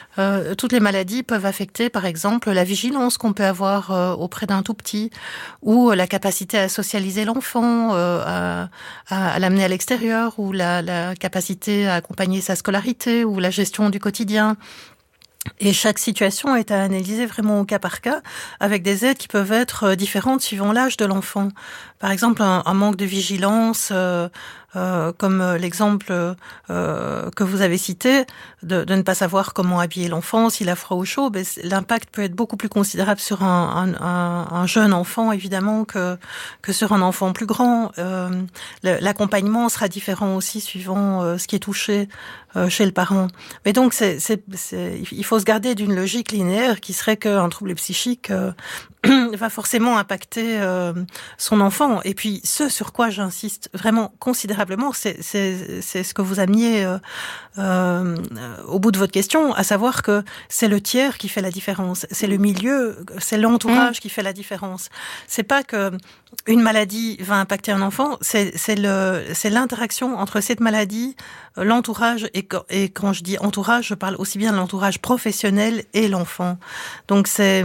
euh, toutes les maladies peuvent affecter, par exemple, la vigilance qu'on peut avoir euh, auprès d'un tout petit, ou la capacité à socialiser l'enfant, euh, à, à, à l'amener à l'extérieur, ou la, la capacité à accompagner sa scolarité, ou la gestion du quotidien. Et chaque situation est à analyser vraiment au cas par cas, avec des aides qui peuvent être différentes suivant l'âge de l'enfant. Par exemple, un, un manque de vigilance, euh, euh, comme l'exemple euh, que vous avez cité, de, de ne pas savoir comment habiller l'enfant, s'il a froid ou chaud, ben, l'impact peut être beaucoup plus considérable sur un, un, un jeune enfant, évidemment, que, que sur un enfant plus grand. Euh, l'accompagnement sera différent aussi suivant euh, ce qui est touché euh, chez le parent. Mais donc, c'est, c'est, c'est, il faut se garder d'une logique linéaire qui serait qu'un trouble psychique euh, va forcément impacter euh, son enfant. Et puis, ce sur quoi j'insiste vraiment considérablement, c'est, c'est, c'est ce que vous ameniez euh, euh, au bout de votre question, à savoir que c'est le tiers qui fait la différence. C'est le milieu, c'est l'entourage mmh. qui fait la différence. C'est pas que une maladie va impacter un enfant, c'est, c'est, le, c'est l'interaction entre cette maladie, l'entourage, et, et quand je dis entourage, je parle aussi bien de l'entourage professionnel et l'enfant. Donc c'est...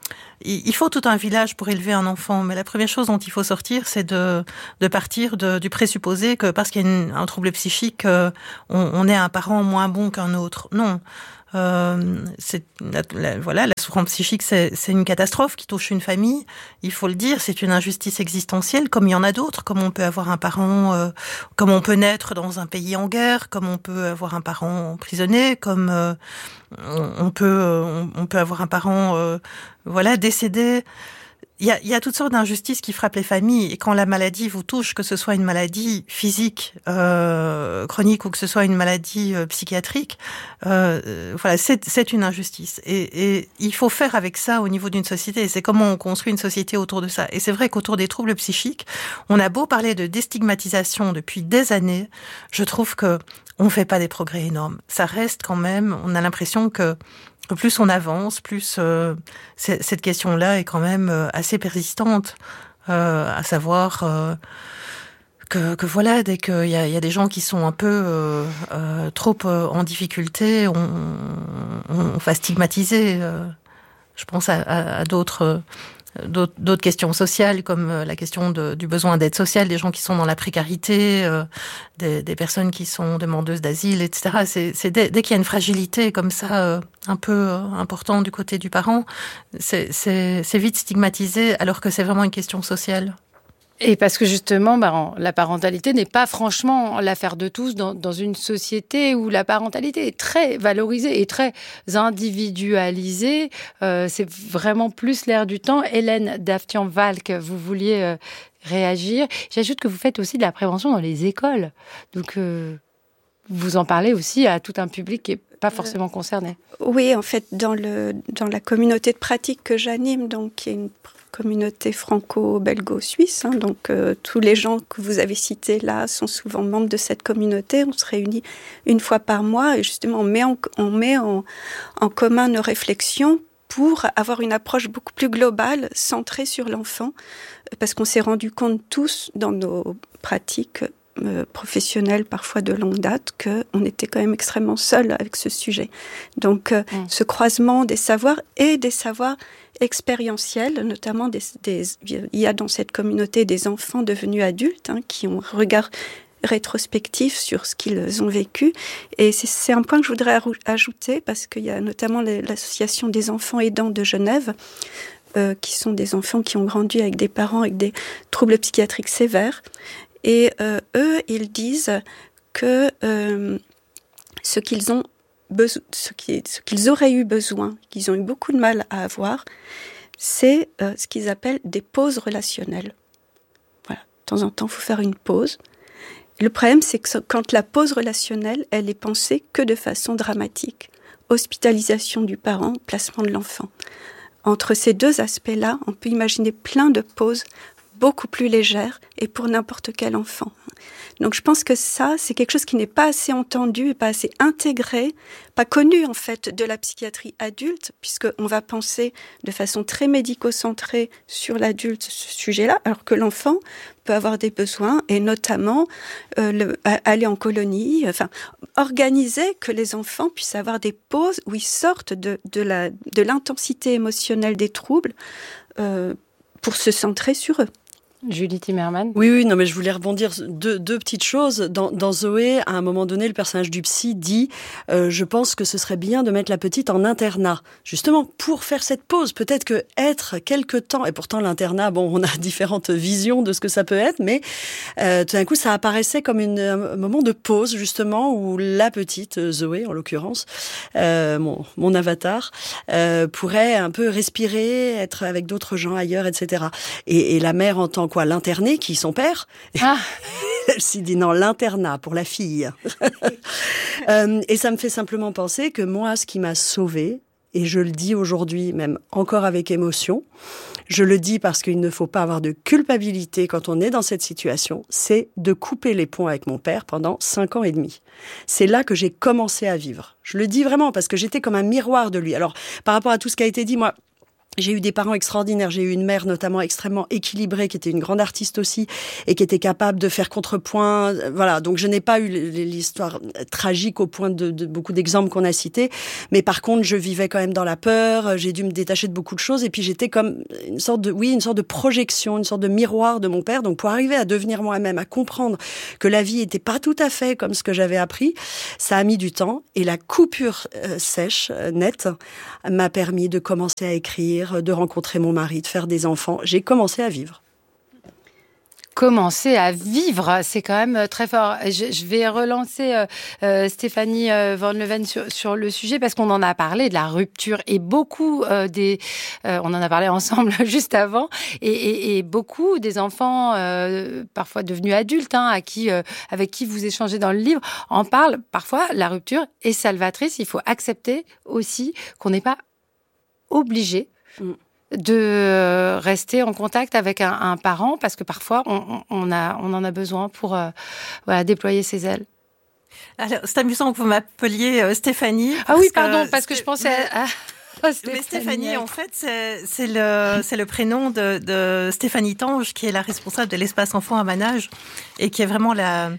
Il faut tout un village pour élever un enfant, mais la première chose dont il faut sortir, c'est de, de partir de, du présupposé que parce qu'il y a une, un trouble psychique, euh, on, on est un parent moins bon qu'un autre. Non. Euh, c'est, la, la, voilà, la souffrance psychique, c'est, c'est une catastrophe qui touche une famille. Il faut le dire, c'est une injustice existentielle, comme il y en a d'autres. Comme on peut avoir un parent, euh, comme on peut naître dans un pays en guerre, comme on peut avoir un parent emprisonné, comme euh, on, on peut, on, on peut avoir un parent, euh, voilà, décédé. Il y a, il y a toutes sortes d'injustices qui frappent les familles. Et quand la maladie vous touche, que ce soit une maladie physique, euh, chronique, ou que ce soit une maladie euh, psychiatrique, euh, voilà, c'est, c'est une injustice. Et, et il faut faire avec ça au niveau d'une société. Et c'est comment on construit une société autour de ça. Et c'est vrai qu'autour des troubles psychiques, on a beau parler de déstigmatisation depuis des années, je trouve que on fait pas des progrès énormes. Ça reste quand même, on a l'impression que plus on avance, plus euh, cette question-là est quand même euh, assez persistante, euh, à savoir euh, que, que voilà, dès qu'il y a, y a des gens qui sont un peu euh, euh, trop euh, en difficulté, on, on, on va stigmatiser. Euh, je pense à, à, à d'autres... D'autres, d'autres questions sociales, comme la question de, du besoin d'aide sociale, des gens qui sont dans la précarité, euh, des, des personnes qui sont demandeuses d'asile, et cetera. C'est, c'est dès, dès qu'il y a une fragilité comme ça, euh, un peu euh, importante du côté du parent, c'est, c'est, c'est vite stigmatisé, alors que c'est vraiment une question sociale. Et parce que justement, bah, la parentalité n'est pas franchement l'affaire de tous dans, dans une société où la parentalité est très valorisée et très individualisée. Euh, c'est vraiment plus l'air du temps. Hélène Daftian-Valk, vous vouliez euh, réagir. J'ajoute que vous faites aussi de la prévention dans les écoles. Donc, euh, vous en parlez aussi à tout un public qui n'est pas forcément concerné. Oui, en fait, dans, le, dans la communauté de pratique que j'anime, donc qui est une communauté franco-belgo-suisse, hein, donc euh, tous les gens que vous avez cités là sont souvent membres de cette communauté. On se réunit une fois par mois et justement on met en, on met en, en commun nos réflexions pour avoir une approche beaucoup plus globale, centrée sur l'enfant, parce qu'on s'est rendu compte tous dans nos pratiques euh, professionnelles, parfois de longue date, qu'on était quand même extrêmement seuls avec ce sujet. Donc euh, mmh. ce croisement des savoirs et des savoirs expérientiels, notamment des, des, il y a dans cette communauté des enfants devenus adultes hein, qui ont un regard rétrospectif sur ce qu'ils ont vécu. Et c'est, c'est un point que je voudrais ajouter parce qu'il y a notamment l'association des enfants aidants de Genève euh, qui sont des enfants qui ont grandi avec des parents avec des troubles psychiatriques sévères. Et euh, eux, ils disent que euh, ce qu'ils ont Beso- ce, qui, ce qu'ils auraient eu besoin, qu'ils ont eu beaucoup de mal à avoir, c'est euh, ce qu'ils appellent des pauses relationnelles. Voilà, de temps en temps, il faut faire une pause. Le problème, c'est que quand la pause relationnelle, elle est pensée que de façon dramatique. Hospitalisation du parent, placement de l'enfant. Entre ces deux aspects-là, on peut imaginer plein de pauses beaucoup plus légères et pour n'importe quel enfant. Donc je pense que ça, c'est quelque chose qui n'est pas assez entendu et pas assez intégré, pas connu en fait de la psychiatrie adulte, puisqu'on va penser de façon très médico-centrée sur l'adulte ce sujet-là, alors que l'enfant peut avoir des besoins, et notamment euh, le, aller en colonie, enfin organiser que les enfants puissent avoir des pauses où ils sortent de, de, la, de l'intensité émotionnelle des troubles euh, pour se centrer sur eux. Julie Timmerman. Oui, oui, non, mais je voulais rebondir deux, deux petites choses. Dans, dans Zoé, à un moment donné, le personnage du psy dit euh, « Je pense que ce serait bien de mettre la petite en internat. » Justement, pour faire cette pause. Peut-être que être quelque temps, et pourtant l'internat, bon, on a différentes visions de ce que ça peut être, mais euh, tout d'un coup, ça apparaissait comme une, un moment de pause, justement, où la petite, Zoé en l'occurrence, euh, mon, mon avatar, euh, pourrait un peu respirer, être avec d'autres gens ailleurs, et cetera. Et, et la mère entend quoi, l'interné, qui est son père. Ah. Elle s'est dit non, l'internat pour la fille. euh, et ça me fait simplement penser que moi, ce qui m'a sauvée, et je le dis aujourd'hui, même encore avec émotion, je le dis parce qu'il ne faut pas avoir de culpabilité quand on est dans cette situation, c'est de couper les ponts avec mon père pendant cinq ans et demi. C'est là que j'ai commencé à vivre. Je le dis vraiment parce que j'étais comme un miroir de lui. Alors, par rapport à tout ce qui a été dit, moi, j'ai eu des parents extraordinaires. J'ai eu une mère notamment extrêmement équilibrée, qui était une grande artiste aussi, et qui était capable de faire contrepoint. Voilà, donc je n'ai pas eu l'histoire tragique au point de, de beaucoup d'exemples qu'on a cités. Mais par contre, je vivais quand même dans la peur. J'ai dû me détacher de beaucoup de choses. Et puis j'étais comme une sorte de, oui, une sorte de projection, une sorte de miroir de mon père. Donc pour arriver à devenir moi-même, à comprendre que la vie était pas tout à fait comme ce que j'avais appris, ça a mis du temps. Et la coupure euh, sèche, euh, nette, m'a permis de commencer à écrire, de rencontrer mon mari, de faire des enfants. J'ai commencé à vivre. Commencer à vivre, c'est quand même très fort. Je, je vais relancer euh, euh, Stéphanie euh, Van Leven sur, sur le sujet parce qu'on en a parlé de la rupture et beaucoup euh, des, euh, on en a parlé ensemble juste avant et, et, et beaucoup des enfants euh, parfois devenus adultes, hein, à qui, euh, avec qui vous échangez dans le livre, en parlent. Parfois, la rupture est salvatrice. Il faut accepter aussi qu'on n'est pas obligé mm. de rester en contact avec un, un parent parce que parfois on, on, a, on en a besoin pour euh, voilà, déployer ses ailes. Alors, c'est amusant que vous m'appeliez euh, Stéphanie. Ah oui, pardon, parce que je pensais à... Oh, Stéphanie. Mais Stéphanie, en fait, c'est, c'est, le, c'est le prénom de, de Stéphanie Tange, qui est la responsable de l'espace enfant à Manage et qui est vraiment la...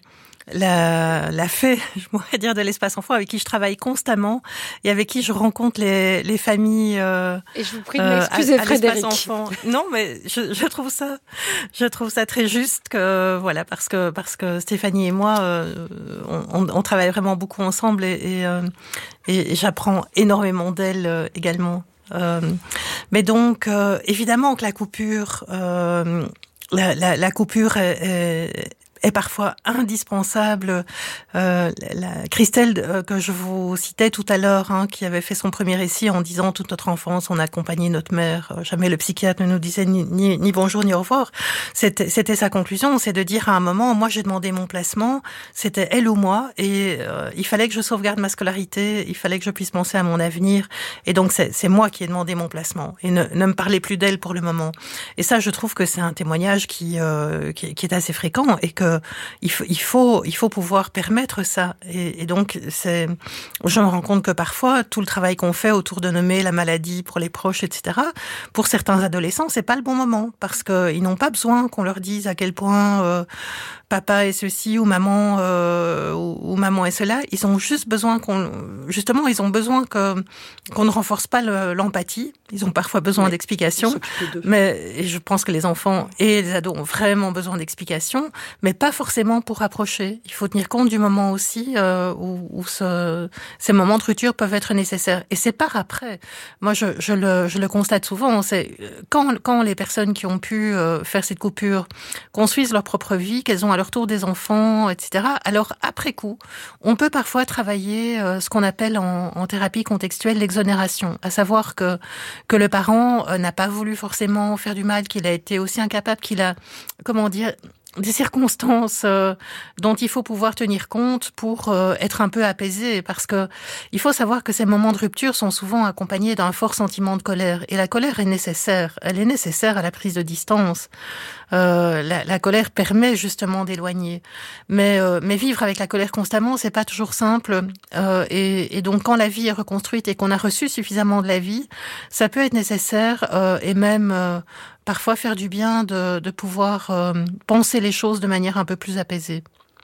La, la fée, je pourrais dire, de l'espace enfant, avec qui je travaille constamment et avec qui je rencontre les, les familles. Euh, et je vous prie de m'excuser, euh, Frédéric. Enfant. Non, mais je, je trouve ça, je trouve ça très juste que voilà, parce que parce que Stéphanie et moi, euh, on, on travaille vraiment beaucoup ensemble et et, euh, et j'apprends énormément d'elle euh, également. Euh, mais donc, euh, évidemment que la coupure, euh, la, la, la coupure est, est est parfois indispensable. Euh, la Christelle euh, que je vous citais tout à l'heure, hein, qui avait fait son premier récit en disant toute notre enfance on a accompagné notre mère, euh, jamais le psychiatre ne nous disait ni, ni, ni bonjour ni au revoir. C'était, c'était sa conclusion, c'est de dire à un moment, moi j'ai demandé mon placement, c'était elle ou moi, et euh, il fallait que je sauvegarde ma scolarité, il fallait que je puisse penser à mon avenir, et donc c'est, c'est moi qui ai demandé mon placement, et ne, ne me parlez plus d'elle pour le moment. Et ça, je trouve que c'est un témoignage qui, euh, qui, qui est assez fréquent, et que Il faut, il faut, il faut pouvoir permettre ça. Et, et donc, c'est, je me rends compte que parfois, tout le travail qu'on fait autour de nommer la maladie pour les proches, et cetera, pour certains adolescents, c'est pas le bon moment parce qu'ils n'ont pas besoin qu'on leur dise à quel point euh, papa est ceci ou maman euh, ou, ou maman est cela. Ils ont juste besoin qu'on, justement, ils ont besoin que qu'on ne renforce pas le, l'empathie. Ils ont parfois besoin oui, d'explications, mais et je pense que les enfants et les ados ont vraiment besoin d'explications, mais pas forcément pour approcher. Il faut tenir compte du moment aussi euh, où, où ce, ces moments de rupture peuvent être nécessaires. Et c'est par après. Moi, je, je, le, je le constate souvent. C'est quand, quand les personnes qui ont pu euh, faire cette coupure construisent leur propre vie, qu'elles ont à leur tour des enfants, et cetera. Alors après coup, on peut parfois travailler euh, ce qu'on appelle en, en thérapie contextuelle l'exonération, à savoir que que le parent euh, n'a pas voulu forcément faire du mal, qu'il a été aussi incapable, qu'il a, comment dire, des circonstances euh, dont il faut pouvoir tenir compte pour euh, être un peu apaisé, parce que il faut savoir que ces moments de rupture sont souvent accompagnés d'un fort sentiment de colère, et la colère est nécessaire, elle est nécessaire à la prise de distance. euh, la, la colère permet justement d'éloigner. Mais, euh, mais vivre avec la colère constamment, c'est pas toujours simple. Euh, et, et donc, quand la vie est reconstruite et qu'on a reçu suffisamment de la vie, ça peut être nécessaire euh, et même euh, parfois faire du bien de, de pouvoir euh, penser les choses de manière un peu plus apaisée.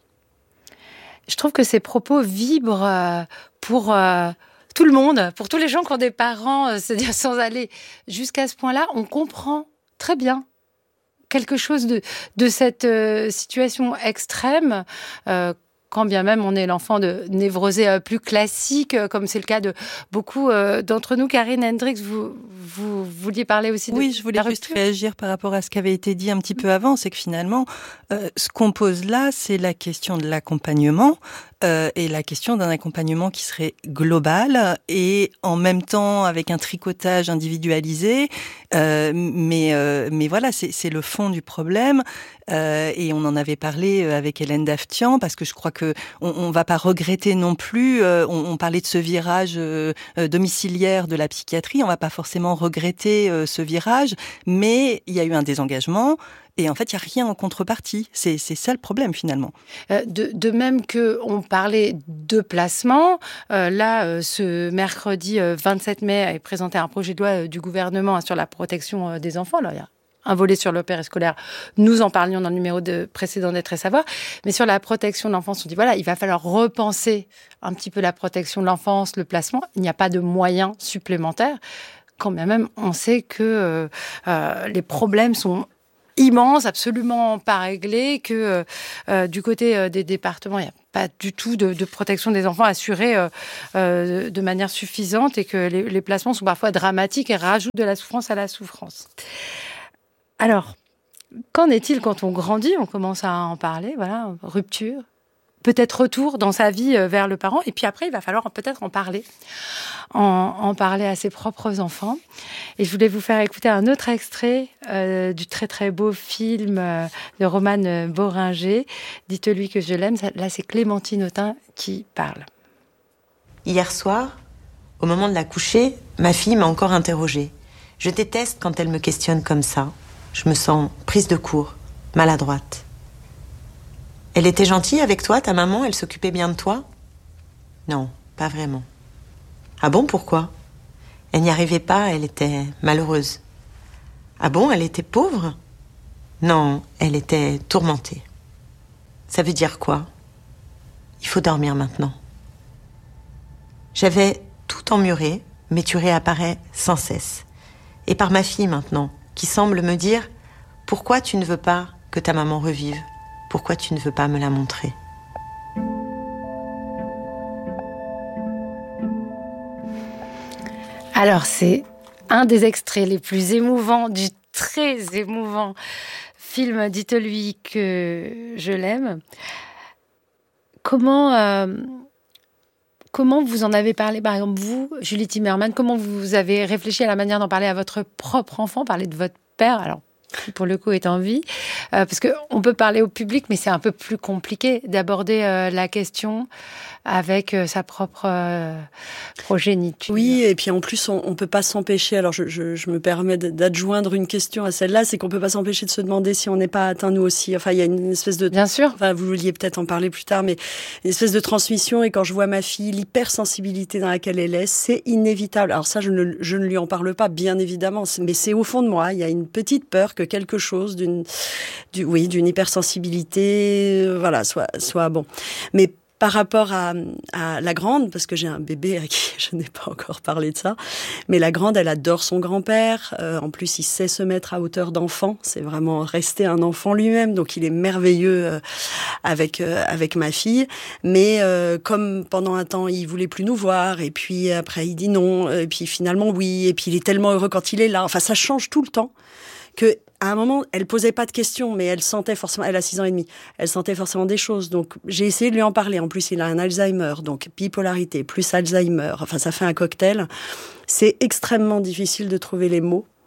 Je trouve que ces propos vibrent euh, pour euh, tout le monde, pour tous les gens qui ont des parents, euh, c'est-à-dire sans aller jusqu'à ce point-là, on comprend très bien quelque chose de, de cette euh, situation extrême, euh, quand bien même on est l'enfant de névrosé euh, plus classique, euh, comme c'est le cas de beaucoup euh, d'entre nous. Karine Hendricks, vous, vous vouliez parler aussi de Oui, je voulais juste réagir par rapport à ce qui avait été dit un petit peu avant, c'est que finalement, euh, ce qu'on pose là, c'est la question de l'accompagnement, euh, et la question d'un accompagnement qui serait global et en même temps avec un tricotage individualisé, euh, mais, euh, mais voilà, c'est, c'est le fond du problème. Euh, et on en avait parlé avec Hélène Daftian, parce que je crois que on, on va pas regretter non plus. Euh, on, on parlait de ce virage euh, domiciliaire de la psychiatrie. On va pas forcément regretter euh, ce virage, mais il y a eu un désengagement. Et en fait, il n'y a rien en contrepartie. C'est, c'est ça le problème, finalement. Euh, de, de même qu'on parlait de placement, euh, là, euh, ce mercredi euh, vingt-sept mai, est présenté un projet de loi euh, du gouvernement sur la protection euh, des enfants. Alors, il y a un volet sur le périscolaire. Nous en parlions dans le numéro de précédent d'Être et Savoir. Mais sur la protection de l'enfance, on dit, voilà, il va falloir repenser un petit peu la protection de l'enfance, le placement. Il n'y a pas de moyens supplémentaires. Quand bien même, on sait que euh, euh, les problèmes sont immense, absolument pas réglé, que euh, du côté euh, des départements, il n'y a pas du tout de, de protection des enfants assurée euh, euh, de manière suffisante et que les, les placements sont parfois dramatiques et rajoutent de la souffrance à la souffrance. Alors, qu'en est-il quand on grandit? On commence à en parler, voilà, rupture, peut-être retour dans sa vie vers le parent, et puis après, il va falloir peut-être en parler, en, en parler à ses propres enfants. Et je voulais vous faire écouter un autre extrait euh, du très très beau film euh, de Romane Boringer, « Dites-lui que je l'aime ». Là, c'est Clémentine Autain qui parle. Hier soir, au moment de la coucher, ma fille m'a encore interrogée. Je déteste quand elle me questionne comme ça. Je me sens prise de court, maladroite. Elle était gentille avec toi, ta maman? Elle s'occupait bien de toi? Non, pas vraiment. Ah bon, pourquoi? Elle n'y arrivait pas, elle était malheureuse. Ah bon, elle était pauvre? Non, elle était tourmentée. Ça veut dire quoi? Il faut dormir maintenant. J'avais tout emmuré, mais tu réapparais sans cesse. Et par ma fille maintenant, qui semble me dire « Pourquoi tu ne veux pas que ta maman revive? Pourquoi tu ne veux pas me la montrer ?» Alors, c'est un des extraits les plus émouvants du très émouvant film « Dites-lui que je l'aime ». Comment, euh, comment vous en avez parlé, par exemple, vous, Julie Timmerman, comment vous avez réfléchi à la manière d'en parler à votre propre enfant, parler de votre père, alors qui pour le coup est en vie, euh, parce qu'on peut parler au public, mais c'est un peu plus compliqué d'aborder euh, la question avec euh, sa propre euh, progéniture. Oui, et puis en plus, on, on peut pas s'empêcher, alors je, je, je me permets d'adjoindre une question à celle-là, c'est qu'on peut pas s'empêcher de se demander si on n'est pas atteint nous aussi. Enfin, il y a une espèce de... Bien sûr. Enfin, vous vouliez peut-être en parler plus tard, mais une espèce de transmission, et quand je vois ma fille, l'hypersensibilité dans laquelle elle est, c'est inévitable. Alors ça, je ne, je ne lui en parle pas, bien évidemment, mais c'est au fond de moi, il y a une petite peur que quelque chose d'une, du, oui, d'une hypersensibilité, euh, voilà, soit, soit bon. Mais par rapport à, à la grande, parce que j'ai un bébé à qui je n'ai pas encore parlé de ça, mais la grande, elle adore son grand-père. Euh, en plus, il sait se mettre à hauteur d'enfant. C'est vraiment rester un enfant lui-même. Donc, il est merveilleux euh, avec euh, avec ma fille. Mais euh, comme pendant un temps, il voulait plus nous voir, et puis après, il dit non, et puis finalement oui, et puis il est tellement heureux quand il est là. Enfin, ça change tout le temps. Que à un moment, elle posait pas de questions, mais elle sentait forcément, elle a six ans et demi, elle sentait forcément des choses. Donc, j'ai essayé de lui en parler. En plus, il a un Alzheimer, donc bipolarité, plus Alzheimer. Enfin, ça fait un cocktail. C'est extrêmement difficile de trouver les mots.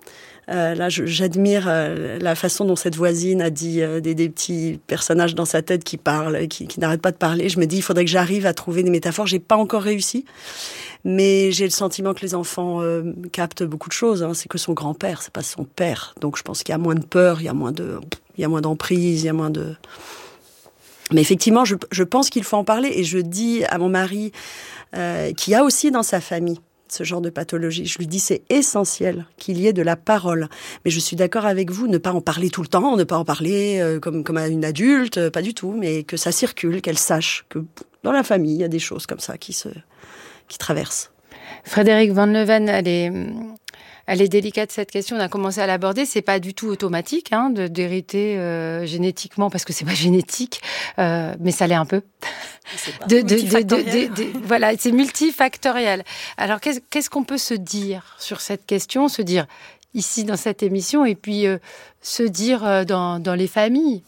Euh, là, je, j'admire euh, la façon dont cette voisine a dit euh, des, des petits personnages dans sa tête qui parlent, qui, qui n'arrêtent pas de parler. Je me dis, il faudrait que j'arrive à trouver des métaphores. J'ai pas encore réussi, mais j'ai le sentiment que les enfants euh, captent beaucoup de choses. Hein. C'est que son grand-père, c'est pas son père. Donc, je pense qu'il y a moins de peur, il y a moins de, il y a moins d'emprise, il y a moins de. Mais effectivement, je, je pense qu'il faut en parler. Et je dis à mon mari, euh, qui a aussi dans sa famille ce genre de pathologie, je lui dis c'est essentiel qu'il y ait de la parole. Mais je suis d'accord avec vous, ne pas en parler tout le temps, ne pas en parler euh, comme, comme à une adulte, euh, pas du tout, mais que ça circule, qu'elle sache que dans la famille, il y a des choses comme ça qui, se, qui traversent. Frédéric Van Leeuwen, elle est... Elle est délicate cette question, on a commencé à l'aborder, c'est pas du tout automatique hein, de, d'hériter euh, génétiquement, parce que c'est pas génétique, euh, mais ça l'est un peu. C'est pas de, de, de, de, de, de, voilà, c'est multifactoriel. Alors qu'est-ce, qu'est-ce qu'on peut se dire sur cette question, se dire ici dans cette émission, et puis euh, se dire euh, dans, dans les familles?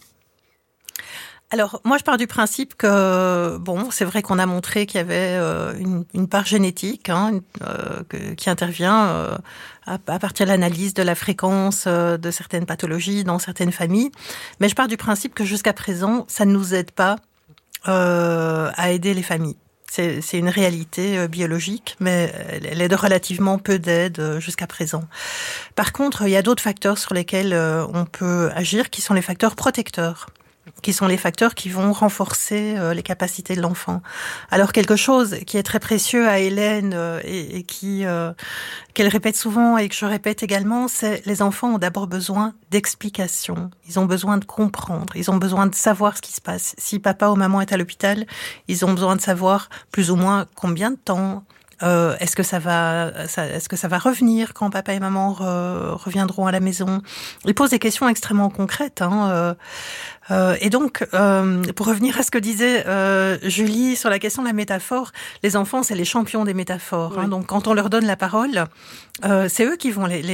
Alors, moi, je pars du principe que, bon, c'est vrai qu'on a montré qu'il y avait euh, une, une part génétique hein, euh, que, qui intervient euh, à, à partir de l'analyse de la fréquence euh, de certaines pathologies dans certaines familles. Mais je pars du principe que jusqu'à présent, ça ne nous aide pas euh, à aider les familles. C'est, c'est une réalité euh, biologique, mais elle aide relativement peu d'aide euh, jusqu'à présent. Par contre, il y a d'autres facteurs sur lesquels euh, on peut agir, qui sont les facteurs protecteurs, qui sont les facteurs qui vont renforcer euh, les capacités de l'enfant. Alors quelque chose qui est très précieux à Hélène euh, et, et qui euh, qu'elle répète souvent et que je répète également, c'est les enfants ont d'abord besoin d'explications. Ils ont besoin de comprendre. Ils ont besoin de savoir ce qui se passe. Si papa ou maman est à l'hôpital, ils ont besoin de savoir plus ou moins combien de temps. Euh, est-ce que ça va, ça, est-ce que ça va revenir quand papa et maman re, reviendront à la maison? Ils posent des questions extrêmement concrètes. Hein, euh, euh, et donc, euh, pour revenir à ce que disait euh, Julie sur la question de la métaphore, les enfants, c'est les champions des métaphores. Oui. Hein, donc, quand on leur donne la parole, euh, c'est eux qui vont les, les